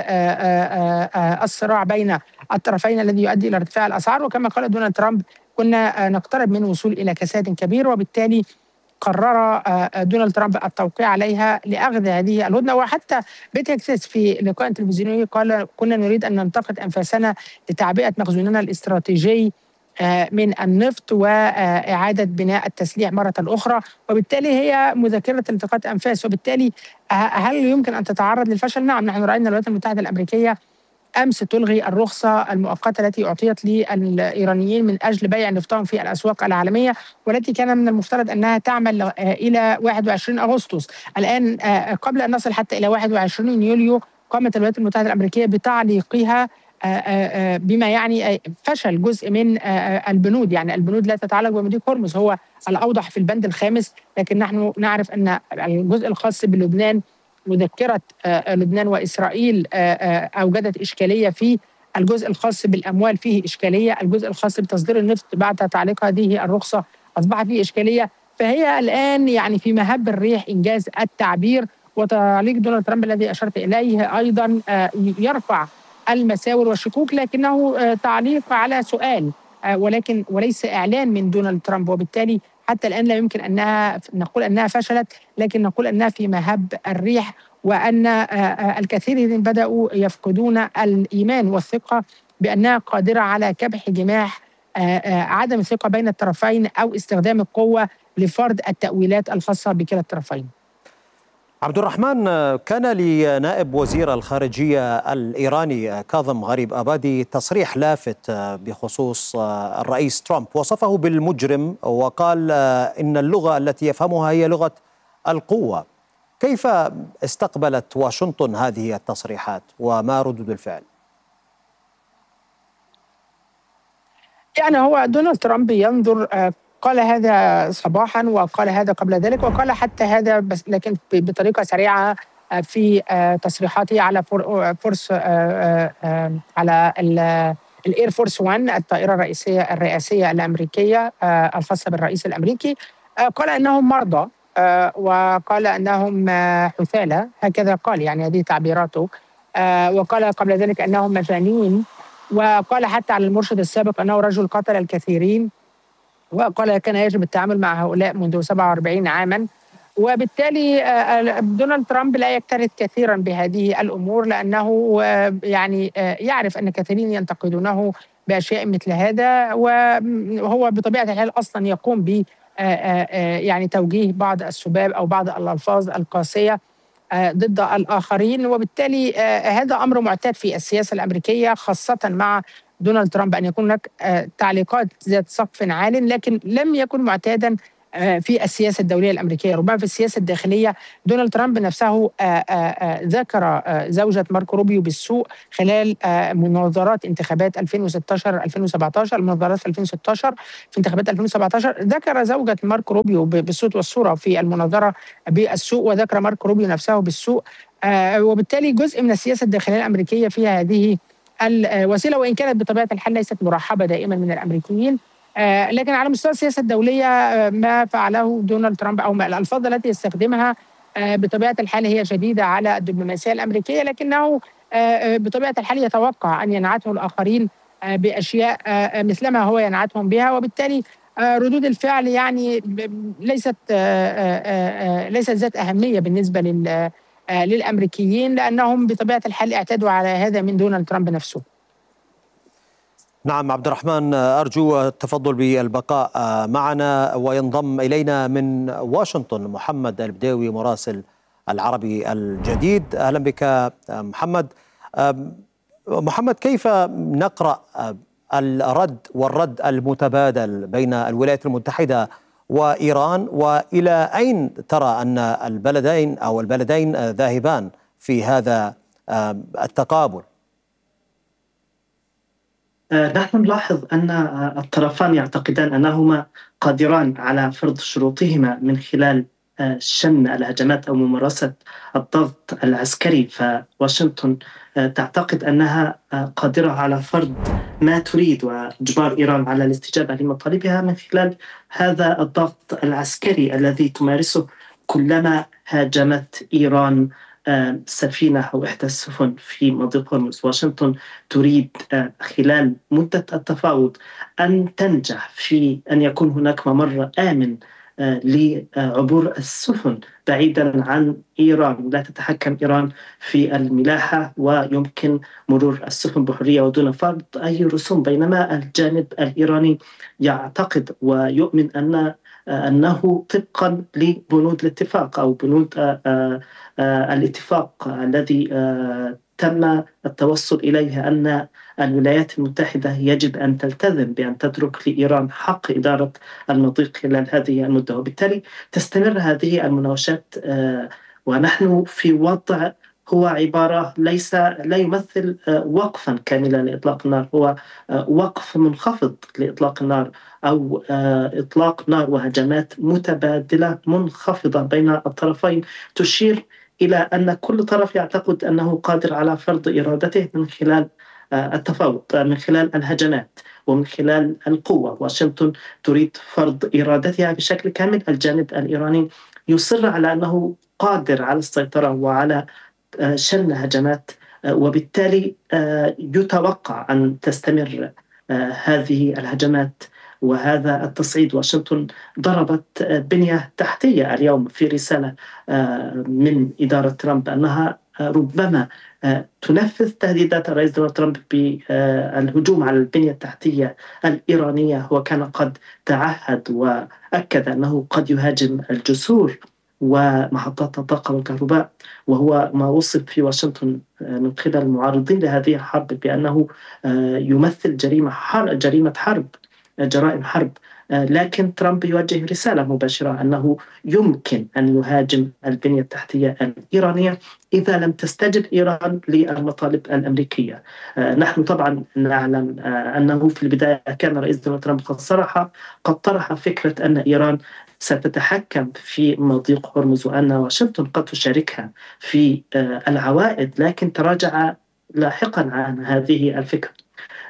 الصراع بين الطرفين الذي يؤدي إلى ارتفاع الأسعار. وكما قال دونالد ترامب كنا نقترب من الوصول إلى كساد كبير، وبالتالي قرر دونالد ترامب التوقيع عليها لأخذ هذه الهدنة. وحتى بيت هيكس في لقاء تلفزيوني قال كنا نريد أن ننتقد أنفاسنا لتعبئة مخزوننا الاستراتيجي من النفط وإعادة بناء التسليح مرة أخرى. وبالتالي هي مذكرة التقاط أنفاس. وبالتالي هل يمكن أن تتعرض للفشل؟ نعم، نحن رأينا الولايات المتحدة الأمريكية أمس تلغي الرخصة المؤقتة التي أعطيت للإيرانيين من أجل بيع نفطهم في الأسواق العالمية، والتي كان من المفترض أنها تعمل إلى 21 أغسطس. الآن قبل أن نصل حتى إلى 21 يوليو قامت الولايات المتحدة الأمريكية بتعليقها، بما يعني فشل جزء من البنود. يعني البنود لا تتعلق بمضيق هرمز، هو الأوضح في البند الخامس، لكن نحن نعرف أن الجزء الخاص بلبنان، مذكرة لبنان وإسرائيل أوجدت إشكالية في الجزء الخاص بالأموال، فيه إشكالية. الجزء الخاص بتصدير النفط بعد تعليق هذه الرخصة أصبح فيه إشكالية. فهي الآن يعني في مهب الريح إنجاز التعبير. وتعليق دونالد ترامب الذي أشرت إليه أيضا يرفع المساور والشكوك، لكنه تعليق على سؤال ولكن وليس إعلان من دونالد ترامب. وبالتالي حتى الآن لا يمكن أنها نقول أنها فشلت، لكن نقول أنها في مهب الريح، وأن الكثيرين بدأوا يفقدون الإيمان والثقة بأنها قادرة على كبح جماح عدم الثقة بين الطرفين أو استخدام القوة لفرض التأويلات الخاصة بكلا الطرفين. عبد الرحمن، كان لنائب وزير الخارجية الإيراني كاظم غريب آبادي تصريح لافت بخصوص الرئيس ترامب، وصفه بالمجرم وقال إن اللغة التي يفهمها هي لغة القوة. كيف استقبلت واشنطن هذه التصريحات وما ردود الفعل؟ يعني هو دونالد ترامب ينظر، قال هذا صباحا وقال هذا قبل ذلك وقال حتى هذا، بس لكن بطريقة سريعة في تصريحاته على فرص على الإير فورس 1 الطائرة الرئاسية الأمريكية الخاصة بالرئيس الأمريكي. قال أنهم مرضى، وقال أنهم حثالة، هكذا قال، يعني هذه تعبيراته. وقال قبل ذلك أنهم مجانين، وقال حتى على المرشد السابق أنه رجل قتل الكثيرين، وقال كان يجب التعامل مع هؤلاء منذ 47 عاما. وبالتالي دونالد ترامب لا يكترث كثيرا بهذه الأمور، لأنه يعني يعرف أن كثيرين ينتقدونه بأشياء مثل هذا، وهو بطبيعة الحال أصلا يقوم ب يعني توجيه بعض السباب أو بعض الألفاظ القاسية ضد الآخرين. وبالتالي هذا أمر معتاد في السياسة الأمريكية، خاصة مع دونالد ترامب، أن يكون هناك تعليقات ذات سقف عال، لكن لم يكن معتادا في السياسة الدولية الأمريكية. ربما في السياسة الداخلية دونالد ترامب نفسه ذكر زوجة ماركو روبيو بالسوء خلال مناظرات انتخابات 2016-2017، المناظرات في 2016. في انتخابات 2017 ذكر زوجة ماركو روبيو بالصوت والصورة في المناظرة بالسوء، وذكر ماركو روبيو نفسه بالسوء. وبالتالي جزء من السياسة الداخلية الأمريكية فيها هذه الوسيلة، وإن كانت بطبيعة الحال ليست مرحبة دائما من الأمريكيين. لكن على مستوى السياسة الدولية ما فعله دونالد ترامب أو الألفاظ التي يستخدمها بطبيعة الحال هي جديدة على الدبلوماسية الأمريكية، لكنه بطبيعة الحال يتوقع أن ينعته الآخرين بأشياء مثلما هو ينعتهم بها. وبالتالي ردود الفعل يعني ليست ذات أهمية بالنسبة للأمريكيين، لأنهم بطبيعة الحال اعتادوا على هذا من دونالد ترامب نفسه. نعم عبد الرحمن، أرجو التفضل بالبقاء معنا، وينضم إلينا من واشنطن محمد البداوي مراسل العربي الجديد. أهلا بك محمد. محمد، كيف نقرأ الرد المتبادل بين الولايات المتحدة وإيران، وإلى أين ترى أن البلدين ذاهبان في هذا التقابل؟ نحن نلاحظ أن الطرفان يعتقدان أنهما قادران على فرض شروطهما من خلال شن الهجمات أو ممارسة الضغط العسكري. فواشنطن تعتقد أنها قادرة على فرض ما تريد وإجبار إيران على الاستجابة لمطالبها من خلال هذا الضغط العسكري الذي تمارسه كلما هاجمت إيران سفينة أو إحدى السفن في مضيق هرمز. واشنطن تريد خلال مدة التفاوض أن تنجح في أن يكون هناك ممر آمن لعبور السفن بعيدا عن إيران، لا تتحكم إيران في الملاحة ويمكن مرور السفن بحرية ودون فرض أي رسوم. بينما الجانب الإيراني يعتقد ويؤمن أنه طبقا لبنود الاتفاق أو بنود الاتفاق الذي تم التوصل إليه، أن الولايات المتحدة يجب أن تلتزم بأن تترك لإيران حق إدارة المضيق خلال هذه المدة. وبالتالي تستمر هذه المناوشات، ونحن في وضع هو عبارة لا يمثل وقفا كاملا لإطلاق النار، هو وقف منخفض لإطلاق النار أو إطلاق نار وهجمات متبادلة منخفضة بين الطرفين، تشير إلى أن كل طرف يعتقد أنه قادر على فرض إرادته من خلال التفاوض، من خلال الهجمات ومن خلال القوة. واشنطن تريد فرض إرادتها بشكل كامل. الجانب الإيراني يصر على أنه قادر على السيطرة وعلى شن هجمات، وبالتالي يتوقع أن تستمر هذه الهجمات وهذا التصعيد. واشنطن ضربت بنية تحتية اليوم في رسالة من إدارة ترامب أنها ربما تنفذ تهديدات الرئيس دونالد ترامب بالهجوم على البنية التحتية الإيرانية. وكان قد تعهد وأكد أنه قد يهاجم الجسور ومحطات الطاقة والكهرباء، وهو ما وصف في واشنطن من قبل المعارضين لهذه الحرب بأنه يمثل جريمة حرب، جرائم حرب. لكن ترامب يوجه رسالة مباشرة أنه يمكن أن يهاجم البنية التحتية الإيرانية إذا لم تستجب إيران للمطالب الأمريكية. نحن طبعا نعلم أنه في البداية كان رئيس دونالد ترامب قد طرح فكرة أن إيران ستتحكم في مضيق هرمز وأن واشنطن قد تشاركها في العوائد، لكن تراجع لاحقا عن هذه الفكرة.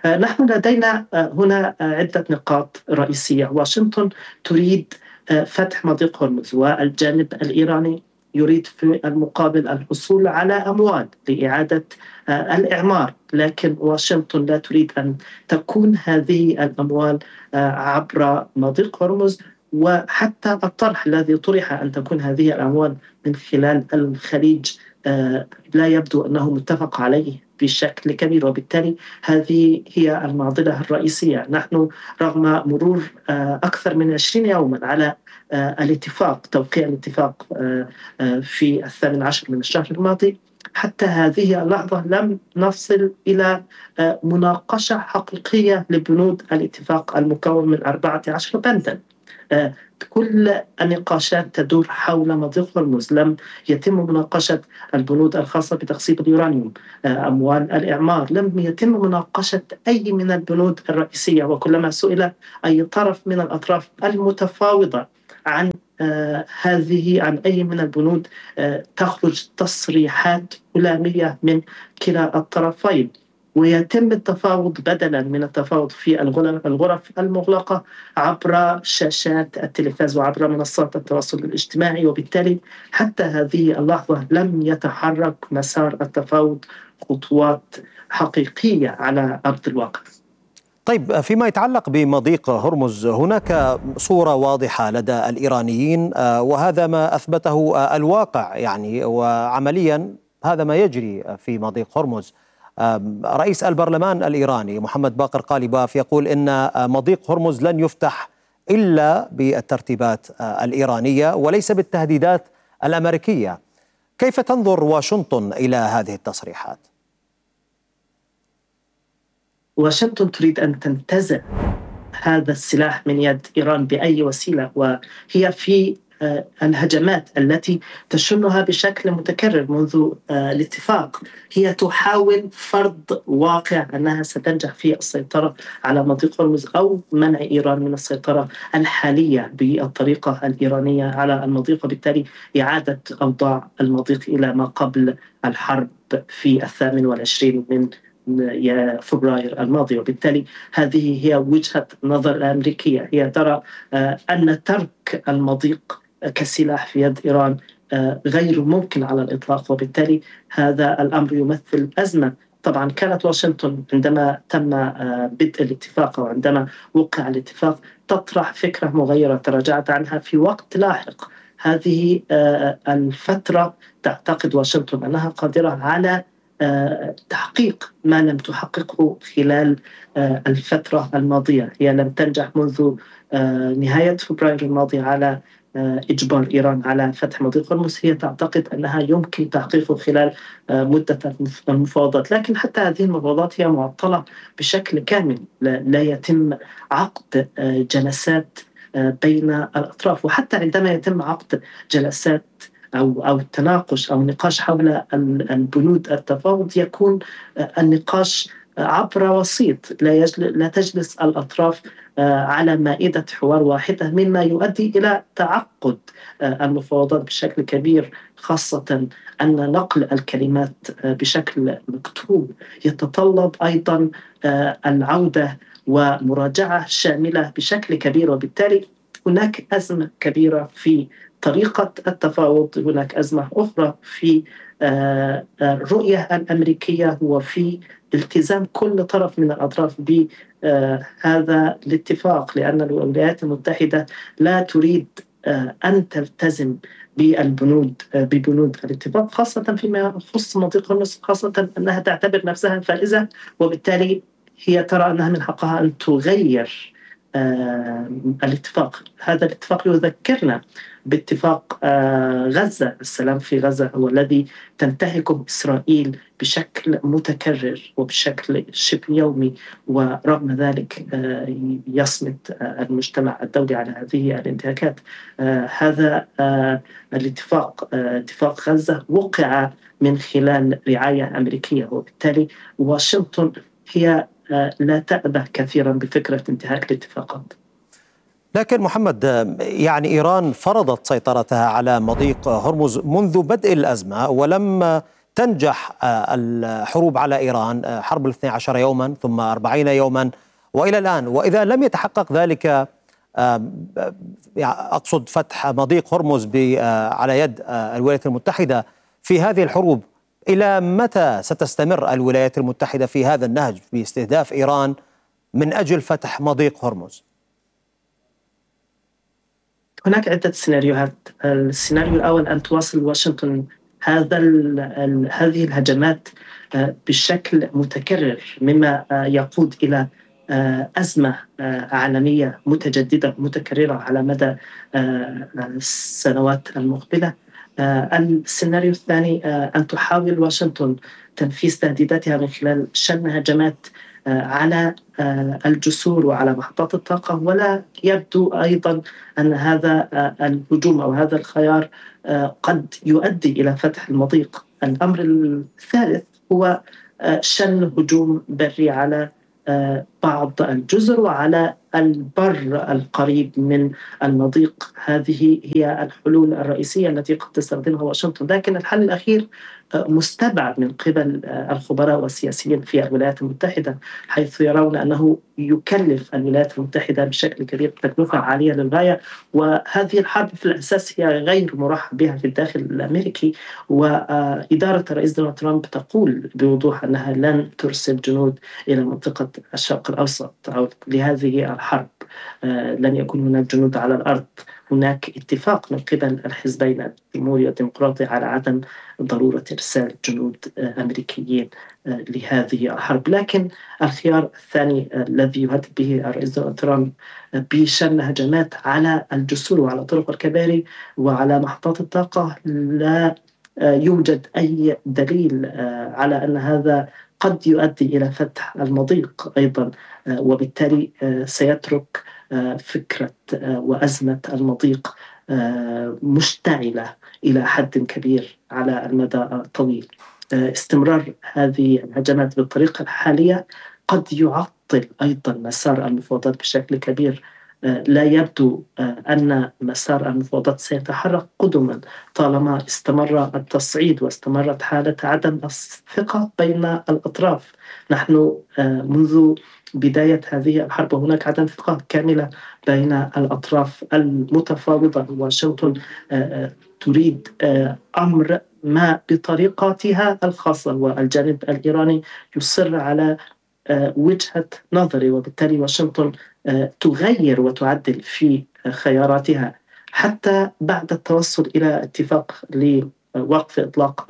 نحن لدينا هنا عدة نقاط رئيسية. واشنطن تريد فتح مضيق هرمز، والجانب الإيراني يريد في المقابل الحصول على أموال لإعادة الإعمار، لكن واشنطن لا تريد أن تكون هذه الأموال عبر مضيق هرمز، وحتى الطرح الذي طرح أن تكون هذه الأموال من خلال الخليج لا يبدو أنه متفق عليه بشكل كبير. وبالتالي هذه هي المعضلة الرئيسية. نحن رغم مرور أكثر من 20 يوما على الاتفاق، توقيع الاتفاق في 18 من الشهر الماضي، حتى هذه اللحظة لم نصل إلى مناقشة حقيقية لبنود الاتفاق المكون من 14 بندا. كل النقاشات تدور حول مضيق هرمز، لم يتم مناقشة البنود الخاصة بتخصيب اليورانيوم، أموال الإعمار، لم يتم مناقشة أي من البنود الرئيسية. وكلما سئل أي طرف من الأطراف المتفاوضة عن عن أي من البنود تخرج تصريحات هلامية من كلا الطرفين، ويتم التفاوض بدلا من التفاوض في الغرف المغلقة عبر شاشات التلفاز وعبر منصات التواصل الاجتماعي. وبالتالي حتى هذه اللحظة لم يتحرك مسار التفاوض خطوات حقيقية على أرض الواقع. طيب، فيما يتعلق بمضيق هرمز، هناك صورة واضحة لدى الإيرانيين، وهذا ما أثبته الواقع يعني، وعمليا هذا ما يجري في مضيق هرمز. رئيس البرلمان الإيراني محمد باقر قاليباف يقول إن مضيق هرمز لن يفتح إلا بالترتيبات الإيرانية وليس بالتهديدات الأمريكية. كيف تنظر واشنطن إلى هذه التصريحات؟ واشنطن تريد أن تنتزع هذا السلاح من يد إيران بأي وسيلة، وهي في الهجمات التي تشنها بشكل متكرر منذ الاتفاق هي تحاول فرض واقع أنها ستنجح في السيطرة على مضيق هرمز أو منع إيران من السيطرة الحالية بالطريقة الإيرانية على المضيق، وبالتالي إعادة أوضاع المضيق إلى ما قبل الحرب في 28 من فبراير الماضي. وبالتالي هذه هي وجهة النظر الأمريكية، هي ترى أن ترك المضيق كسلاح في يد إيران غير ممكن على الإطلاق، وبالتالي هذا الأمر يمثل أزمة. طبعا كانت واشنطن عندما تم بدء الاتفاق أو عندما وقع الاتفاق تطرح فكرة مغيرة تراجعت عنها في وقت لاحق. هذه الفترة تعتقد واشنطن أنها قادرة على تحقيق ما لم تحققه خلال الفترة الماضية. هي لم تنجح منذ نهاية فبراير الماضي على إجبار إيران على فتح مضيق هرمز. هي تعتقد أنها يمكن تحقيقه خلال مدة المفاوضات، لكن حتى هذه المفاوضات هي معطلة بشكل كامل. لا يتم عقد جلسات بين الأطراف، وحتى عندما يتم عقد جلسات أو التناقش أو النقاش حول البنود التفاوض يكون النقاش عبر وسيط، لا تجلس الأطراف على مائدة حوار واحدة، مما يؤدي إلى تعقد المفاوضات بشكل كبير، خاصة أن نقل الكلمات بشكل مكتوب يتطلب أيضا العودة ومراجعة شاملة بشكل كبير. وبالتالي هناك أزمة كبيرة في طريقة التفاوض، هناك أزمة أخرى في الرؤية الأمريكية وفي التزام كل طرف من الأطراف بهذا الاتفاق، لأن الولايات المتحدة لا تريد أن تلتزم ببنود الاتفاق، خاصة فيما يخص مضيق هرمز، خاصة أنها تعتبر نفسها فائزة، وبالتالي هي ترى أنها من حقها أن تغير الاتفاق. هذا الاتفاق يذكرنا باتفاق غزة، السلام في غزة هو الذي تنتهكه إسرائيل بشكل متكرر وبشكل شبه يومي، ورغم ذلك يصمت المجتمع الدولي على هذه الانتهاكات. هذا الاتفاق، اتفاق غزة، وقع من خلال رعاية أمريكية، وبالتالي واشنطن هي لا تأبه كثيرا بفكرة انتهاك الاتفاقات. لكن محمد، يعني إيران فرضت سيطرتها على مضيق هرمز منذ بدء الأزمة ولم تنجح الحروب على إيران، حرب 12 يوما ثم 40 يوما وإلى الآن، وإذا لم يتحقق ذلك أقصد فتح مضيق هرمز على يد الولايات المتحدة في هذه الحروب، إلى متى ستستمر الولايات المتحدة في هذا النهج باستهداف إيران من أجل فتح مضيق هرمز؟ هناك عدة سيناريوهات. السيناريو الأول أن تواصل واشنطن هذه الهجمات بشكل متكرر، مما يقود إلى أزمة عالمية متجددة متكررة على مدى السنوات المقبلة. السيناريو الثاني أن تحاول واشنطن تنفيذ تهديداتها من خلال شن هجمات على الجسور وعلى محطات الطاقة، ولا يبدو أيضا أن هذا الهجوم أو هذا الخيار قد يؤدي إلى فتح المضيق. الأمر الثالث هو شن هجوم بري على بعض الجزر وعلى البر القريب من المضيق. هذه هي الحلول الرئيسية التي قد تستخدمها واشنطن، لكن الحل الأخير مستبعد من قبل الخبراء والسياسيين في الولايات المتحدة، حيث يرون أنه يكلف الولايات المتحدة بشكل كبير تكلفة عالية للغاية، وهذه الحرب في الأساس هي غير مرحب بها في الداخل الأمريكي. وإدارة الرئيس دونالد ترامب تقول بوضوح أنها لن ترسل جنود إلى منطقة الشرق الأوسط أو لهذه الحرب، لن يكون هناك جنود على الأرض. هناك اتفاق من قبل الحزبين الجمهوري والديمقراطي على عدم ضرورة إرسال جنود أمريكيين لهذه الحرب. لكن الخيار الثاني الذي يهدد به الرئيس دونالد ترامب بشن هجمات على الجسور وعلى طرق الكباري وعلى محطات الطاقة، لا يوجد أي دليل على أن هذا قد يؤدي إلى فتح المضيق أيضا، وبالتالي سيترك فكرة وأزمة المضيق مشتعلة إلى حد كبير على المدى الطويل. استمرار هذه الهجمات بالطريقة الحالية قد يعطل أيضا مسار المفاوضات بشكل كبير. لا يبدو أن مسار المفاوضات سيتحرك قدما طالما استمر التصعيد واستمرت حالة عدم الثقة بين الأطراف. نحن منذ بداية هذه الحرب وهناك عدم ثقة كاملة بين الأطراف المتفاوضة. واشنطن تريد أمر ما بطريقتها الخاصة، والجانب الإيراني يصر على وجهة نظري، وبالتالي واشنطن تغير وتعدل في خياراتها حتى بعد التوصل إلى اتفاق لوقف إطلاق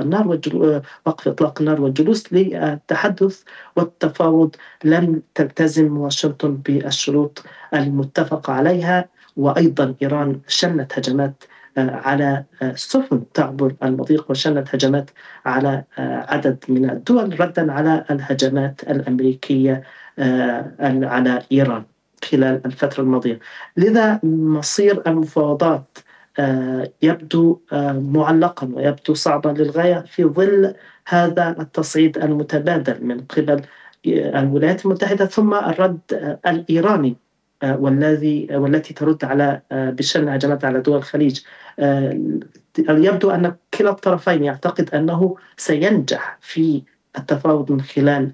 النار والجلوس للتحدث والتفاوض. لم تلتزم واشنطن بالشروط المتفق عليها، وأيضا إيران شنت هجمات على سفن تعبر المضيق، وشنت هجمات على عدد من الدول ردا على الهجمات الأمريكية على إيران خلال الفترة الماضية. لذا مصير المفاوضات يبدو معلقا ويبدو صعبا للغاية في ظل هذا التصعيد المتبادل من قبل الولايات المتحدة ثم الرد الإيراني والتي ترد على بشن هجمات على دول الخليج. يبدو أن كلا الطرفين يعتقد أنه سينجح في التفاوض من خلال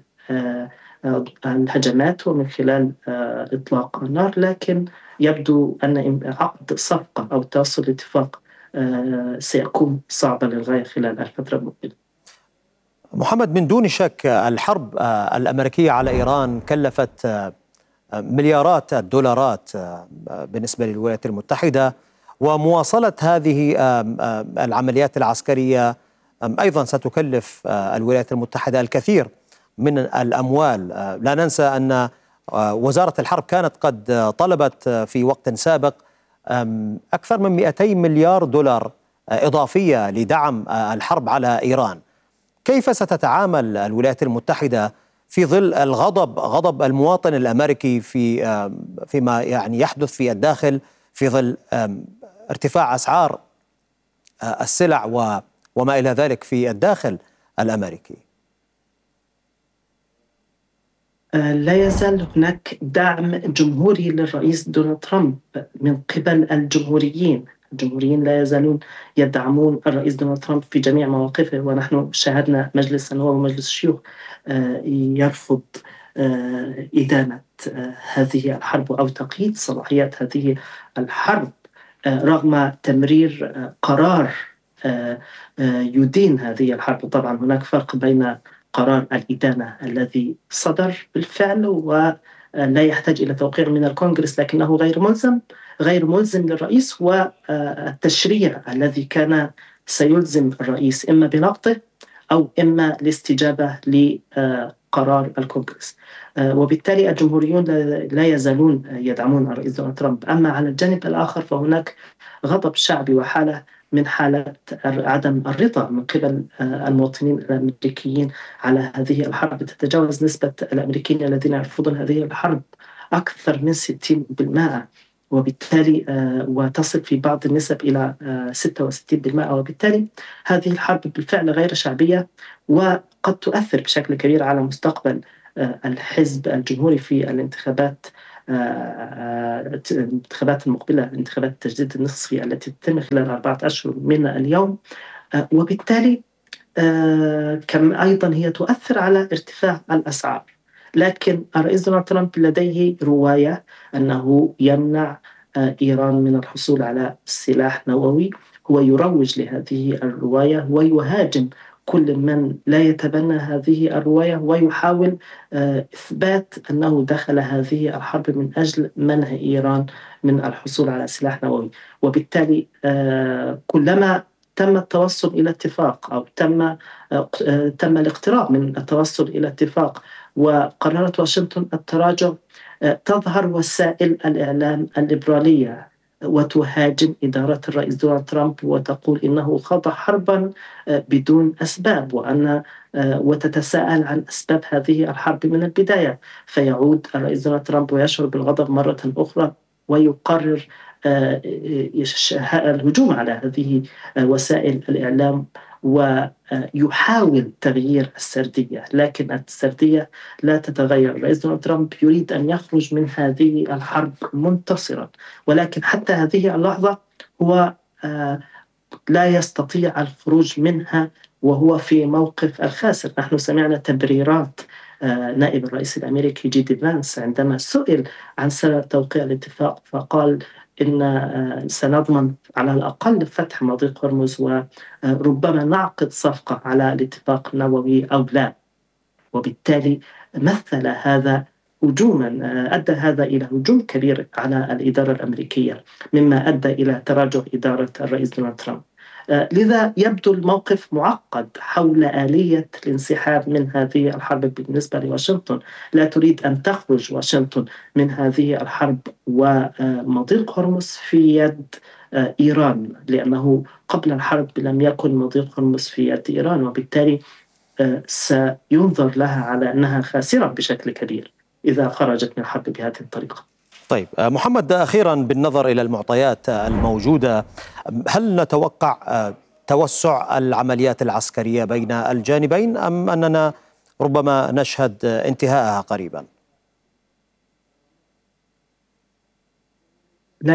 الهجمات ومن خلال إطلاق النار، لكن يبدو أن عقد صفقة أو توصل لاتفاق سيكون صعبا للغاية خلال الفترة المقبلة. محمد، من دون شك الحرب الأمريكية على إيران كلفت مليارات الدولارات بالنسبة للولايات المتحدة، ومواصلة هذه العمليات العسكرية أيضا ستكلف الولايات المتحدة الكثير من الأموال. لا ننسى أن وزارة الحرب كانت قد طلبت في وقت سابق أكثر من 200 مليار دولار إضافية لدعم الحرب على إيران. كيف ستتعامل الولايات المتحدة في ظل غضب المواطن الأمريكي فيما يعني يحدث في الداخل، في ظل ارتفاع أسعار السلع وما إلى ذلك في الداخل الأمريكي؟ لا يزال هناك دعم جمهوري للرئيس دونالد ترامب من قبل الجمهوريين. الجمهوريين لا يزالون يدعمون الرئيس دونالد ترامب في جميع مواقفه، ونحن شاهدنا مجلس النواب ومجلس الشيوخ يرفض إدانة هذه الحرب أو تقييد صلاحيات هذه الحرب، رغم تمرير قرار يدين هذه الحرب. طبعا هناك فرق بين قرار الإدانة الذي صدر بالفعل ولا يحتاج إلى توقيع من الكونغرس لكنه غير ملزم للرئيس، والتشريع الذي كان سيلزم الرئيس إما بنقضه أو إما الاستجابة لقرار الكونغرس. وبالتالي الجمهوريون لا يزالون يدعمون الرئيس دونالد ترامب. أما على الجانب الآخر فهناك غضب شعبي وحالة من حالة عدم الرضا من قبل المواطنين الأمريكيين على هذه الحرب. تتجاوز نسبة الأمريكيين الذين يرفضون هذه الحرب أكثر من 60%، وبالتالي وتصل في بعض النسب إلى 66%، وبالتالي هذه الحرب بالفعل غير شعبية، وقد تؤثر بشكل كبير على مستقبل الحزب الجمهوري في الانتخابات المقبلة، انتخابات التجديد النصفي التي تتم خلال 4 أشهر من اليوم. وبالتالي أيضا هي تؤثر على ارتفاع الأسعار. لكن الرئيس دونالد ترامب لديه رواية أنه يمنع إيران من الحصول على سلاح نووي. هو يروج لهذه الرواية ويهاجم كل من لا يتبنى هذه الرواية، ويحاول إثبات أنه دخل هذه الحرب من أجل منع إيران من الحصول على سلاح نووي. وبالتالي كلما تم التوصل إلى اتفاق أو تم الاقتراب من التوصل إلى اتفاق وقررت واشنطن التراجع، تظهر وسائل الإعلام الليبرالية وتهاجم إدارة الرئيس دونالد ترامب وتقول إنه خاض حربا بدون أسباب، وتتساءل عن أسباب هذه الحرب من البداية. فيعود الرئيس دونالد ترامب ويشعر بالغضب مرة أخرى ويقرر الهجوم على هذه وسائل الإعلام ويحاول تغيير السردية، لكن السردية لا تتغير. الرئيس دونالد ترامب يريد أن يخرج من هذه الحرب منتصرا، ولكن حتى هذه اللحظة هو لا يستطيع الخروج منها وهو في موقف الخاسر. نحن سمعنا تبريرات نائب الرئيس الأمريكي جي فانس عندما سئل عن سبب توقيع الاتفاق، فقال إن سنضمن على الأقل فتح مضيق هرمز وربما نعقد صفقة على الاتفاق النووي أو لا. وبالتالي مثل هذا هجوما، أدى هذا إلى هجوم كبير على الإدارة الأمريكية، مما أدى إلى تراجع إدارة الرئيس دونالد ترامب. لذا يبدو الموقف معقد حول آلية الانسحاب من هذه الحرب بالنسبة لواشنطن. لا تريد أن تخرج واشنطن من هذه الحرب ومضيق هرمز في يد إيران، لأنه قبل الحرب لم يكن مضيق هرمز في يد إيران، وبالتالي سينظر لها على أنها خاسرة بشكل كبير إذا خرجت من الحرب بهذه الطريقة. طيب محمد، أخيرا بالنظر إلى المعطيات الموجودة، هل نتوقع توسع العمليات العسكرية بين الجانبين أم أننا ربما نشهد انتهاءها قريبا؟ لا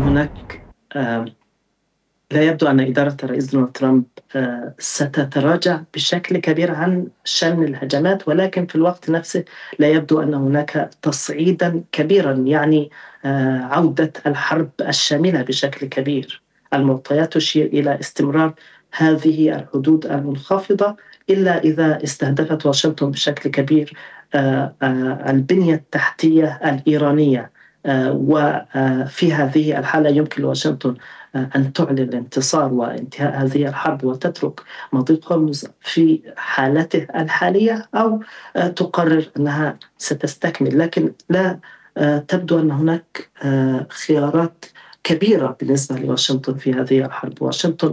يبدو أن إدارة الرئيس دونالد ترامب ستتراجع بشكل كبير عن شن الهجمات، ولكن في الوقت نفسه لا يبدو أن هناك تصعيدا كبيرا، يعني عودة الحرب الشاملة بشكل كبير. المعطيات تشير إلى استمرار هذه الحدود المنخفضة، إلا إذا استهدفت واشنطن بشكل كبير البنية التحتية الإيرانية، وفي هذه الحالة يمكن لواشنطن أن تعلن الانتصار وانتهاء هذه الحرب وتترك مضيق هرمز في حالته الحالية، أو تقرر أنها ستستكمل. لكن لا تبدو أن هناك خيارات كبيرة بالنسبة لواشنطن في هذه الحرب. واشنطن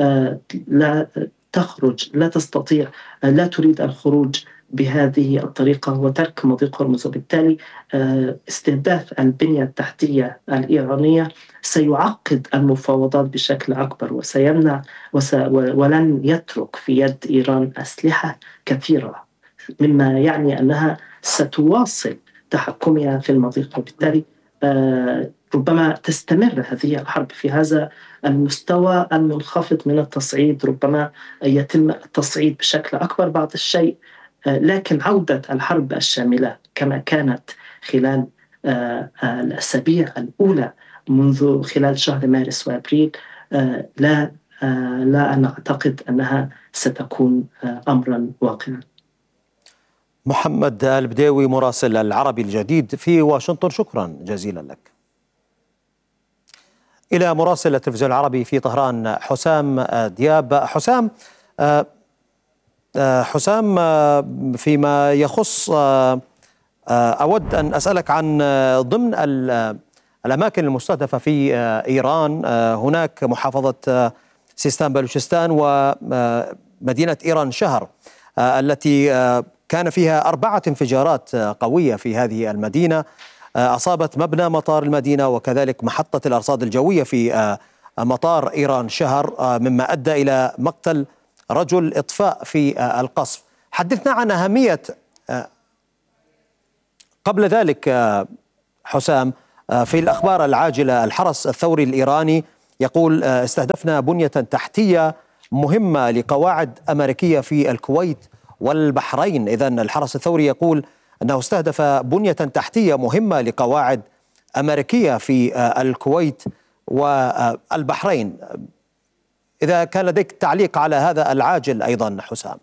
لا تستطيع، لا تريد الخروج بهذه الطريقة وترك مضيق هرمز، وبالتالي استهداف البنية التحتية الإيرانية سيعقد المفاوضات بشكل أكبر وسيمنع ولن يترك في يد إيران أسلحة كثيرة، مما يعني أنها ستواصل تحكمها في المضيق. وبالتالي ربما تستمر هذه الحرب في هذا المستوى المنخفض من التصعيد، ربما يتم التصعيد بشكل أكبر بعض الشيء، لكن عودة الحرب الشاملة كما كانت خلال الأسابيع الأولى منذ خلال شهر مارس وأبريل، لا لا أنا أعتقد أنها ستكون أمرا واقعا. محمد البديوي مراسل العربي الجديد في واشنطن، شكرا جزيلا لك. إلى مراسل التلفزيون العربي في طهران حسام دياب. حسام، فيما يخص أود أن أسألك عن ضمن الأماكن المستهدفة في إيران، هناك محافظة سيستان بلوشستان ومدينة إيران شهر التي كان فيها 4 انفجارات قوية في هذه المدينة أصابت مبنى مطار المدينة وكذلك محطة الأرصاد الجوية في مطار إيران شهر، مما أدى إلى مقتل رجل إطفاء في القصف. حدثنا عن أهمية قبل ذلك حسام في الأخبار العاجلة. الحرس الثوري الإيراني يقول استهدفنا بنية تحتية مهمة لقواعد أمريكية في الكويت والبحرين. إذن الحرس الثوري يقول أنه استهدف بنية تحتية مهمة لقواعد أمريكية في الكويت والبحرين. إذا كان لديك تعليق على هذا العاجل أيضا حسام.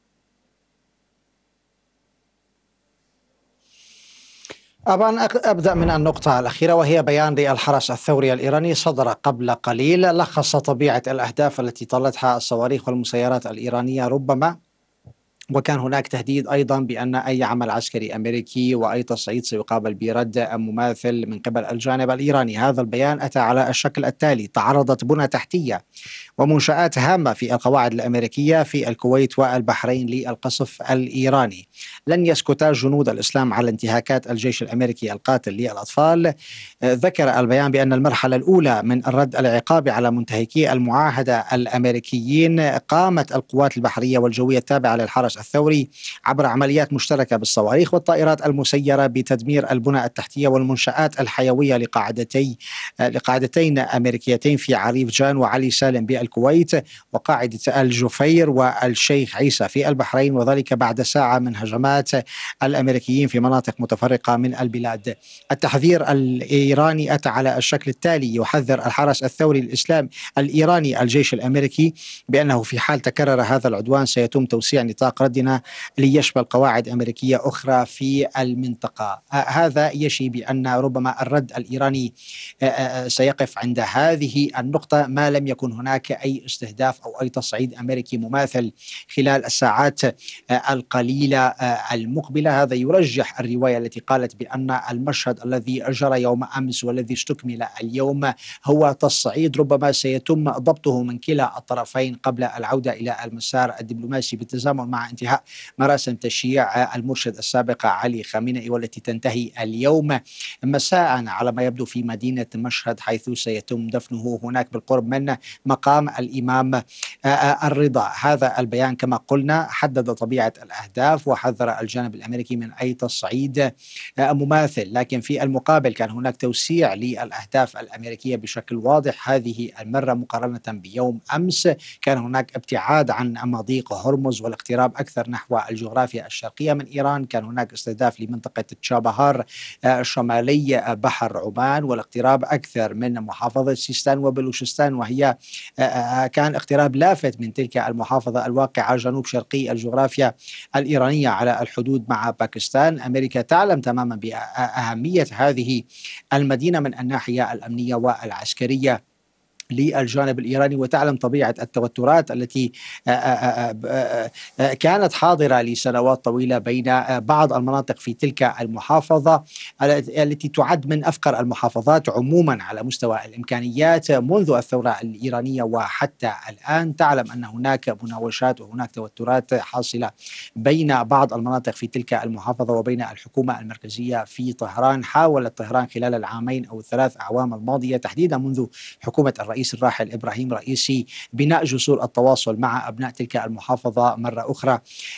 أبدأ من النقطة الأخيرة، وهي بيان للحرس الثوري الإيراني صدر قبل قليل لخص طبيعة الأهداف التي طالتها الصواريخ والمسيرات الإيرانية ربما، وكان هناك تهديد أيضا بأن أي عمل عسكري أمريكي وأي تصعيد سيقابل برد مماثل من قبل الجانب الإيراني. هذا البيان أتى على الشكل التالي: تعرضت بنى تحتية ومنشآت هامة في القواعد الأمريكية في الكويت والبحرين للقصف الإيراني. لن يسكت جنود الإسلام على انتهاكات الجيش الأمريكي القاتل للأطفال. ذكر البيان بأن المرحلة الأولى من الرد العقابي على منتهكي المعاهدة الأمريكيين قامت القوات البحرية والجوية التابعة للحرس الثوري عبر عمليات مشتركة بالصواريخ والطائرات المسيرة بتدمير البنى التحتية والمنشآت الحيوية لقاعدتين أمريكيتين في عريف جان وعلي سالم بالكويت، وقاعدة الجفير والشيخ عيسى في البحرين، وذلك بعد ساعة من هجمات الأمريكيين في مناطق متفرقة من البلاد. التحذير الإيراني أتى على الشكل التالي: يحذر الحرس الثوري الإسلام الإيراني الجيش الأمريكي بأنه في حال تكرر هذا العدوان سيتم توسيع نطاق ردنا ليشمل قواعد أمريكية أخرى في المنطقة. هذا يشي بأن ربما الرد الإيراني سيقف عند هذه النقطة ما لم يكن هناك أي استهداف أو أي تصعيد أمريكي مماثل خلال الساعات القليلة المقبلة. هذا يرجح الرواية التي قالت بأن المشهد الذي جرى يوم أمس والذي استكمل اليوم هو تصعيد ربما سيتم ضبطه من كلا الطرفين قبل العودة إلى المسار الدبلوماسي بالتزامن مع انتهاء مراسم تشييع المرشد السابق علي خامنئي، والتي تنتهي اليوم مساء على ما يبدو في مدينة مشهد، حيث سيتم دفنه هناك بالقرب من مقام الإمام الرضا. هذا البيان كما قلنا حدد طبيعة الأهداف وحذر الجانب الأمريكي من أي تصعيد مماثل، لكن في المقابل كان هناك توسيع للأهداف الأمريكية بشكل واضح هذه المرة مقارنة بيوم أمس. كان هناك ابتعاد عن مضيق هرمز والاقتراب أكثر نحو الجغرافيا الشرقية من إيران. كان هناك استهداف لمنطقة تشابهار شمالي بحر عمان والاقتراب أكثر من محافظة سيستان وبلوشستان، وهي كان اقتراب لافت من تلك المحافظة الواقعة جنوب شرقي الجغرافيا الإيرانية على الحدود مع باكستان. أمريكا تعلم تماما بأهمية هذه المدينة من الناحية الأمنية والعسكرية للجانب الإيراني، وتعلم طبيعة التوترات التي كانت حاضرة لسنوات طويلة بين بعض المناطق في تلك المحافظة التي تعد من أفقر المحافظات عموما على مستوى الإمكانيات منذ الثورة الإيرانية وحتى الآن. تعلم أن هناك مناوشات وهناك توترات حاصلة بين بعض المناطق في تلك المحافظة وبين الحكومة المركزية في طهران. حاولت طهران خلال العامين أو 3 أعوام الماضية تحديدا منذ حكومة الرئيس الرئيس الراحل إبراهيم رئيسي بناء جسور التواصل مع أبناء تلك المحافظة مرة أخرى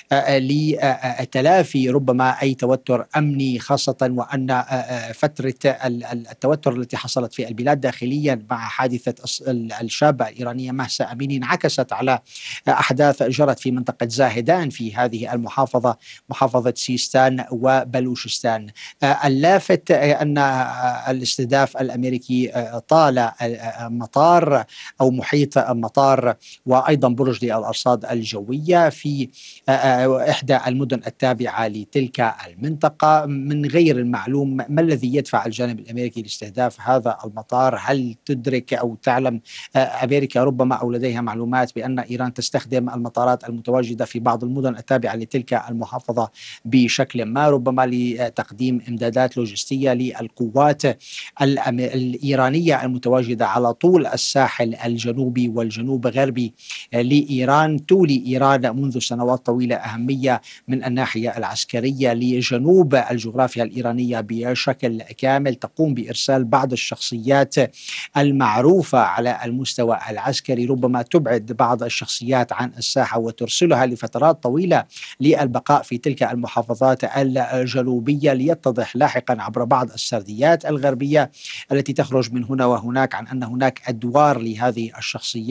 لتلافي ربما أي توتر أمني، خاصة وأن فترة التوتر التي حصلت في البلاد داخليا مع حادثة الشابة الإيرانية مهسا أميني انعكست على أحداث جرت في منطقة زاهدان في هذه المحافظة، محافظة سيستان وبلوشستان. اللافت أن الاستهداف الأمريكي طال مطار أو محيط مطار وأيضا برج للأرصاد الجوية في إحدى المدن التابعة لتلك المنطقة. من غير المعلوم ما الذي يدفع الجانب الأمريكي لاستهداف هذا المطار. هل تدرك أو تعلم أمريكا ربما أو لديها معلومات بأن إيران تستخدم المطارات المتواجدة في بعض المدن التابعة لتلك المحافظة بشكل ما، ربما لتقديم إمدادات لوجستية للقوات الإيرانية المتواجدة على طول الساحل الجنوبي والجنوب غربي لإيران؟ تولي إيران منذ سنوات طويلة أهمية من الناحية العسكرية لجنوب الجغرافيا الإيرانية بشكل كامل، تقوم بإرسال بعض الشخصيات المعروفة على المستوى العسكري، ربما تبعد بعض الشخصيات عن الساحة وترسلها لفترات طويلة للبقاء في تلك المحافظات الجنوبية، ليتضح لاحقا عبر بعض السرديات الغربية التي تخرج من هنا وهناك عن أن هناك أدوار لهذه الشخصيات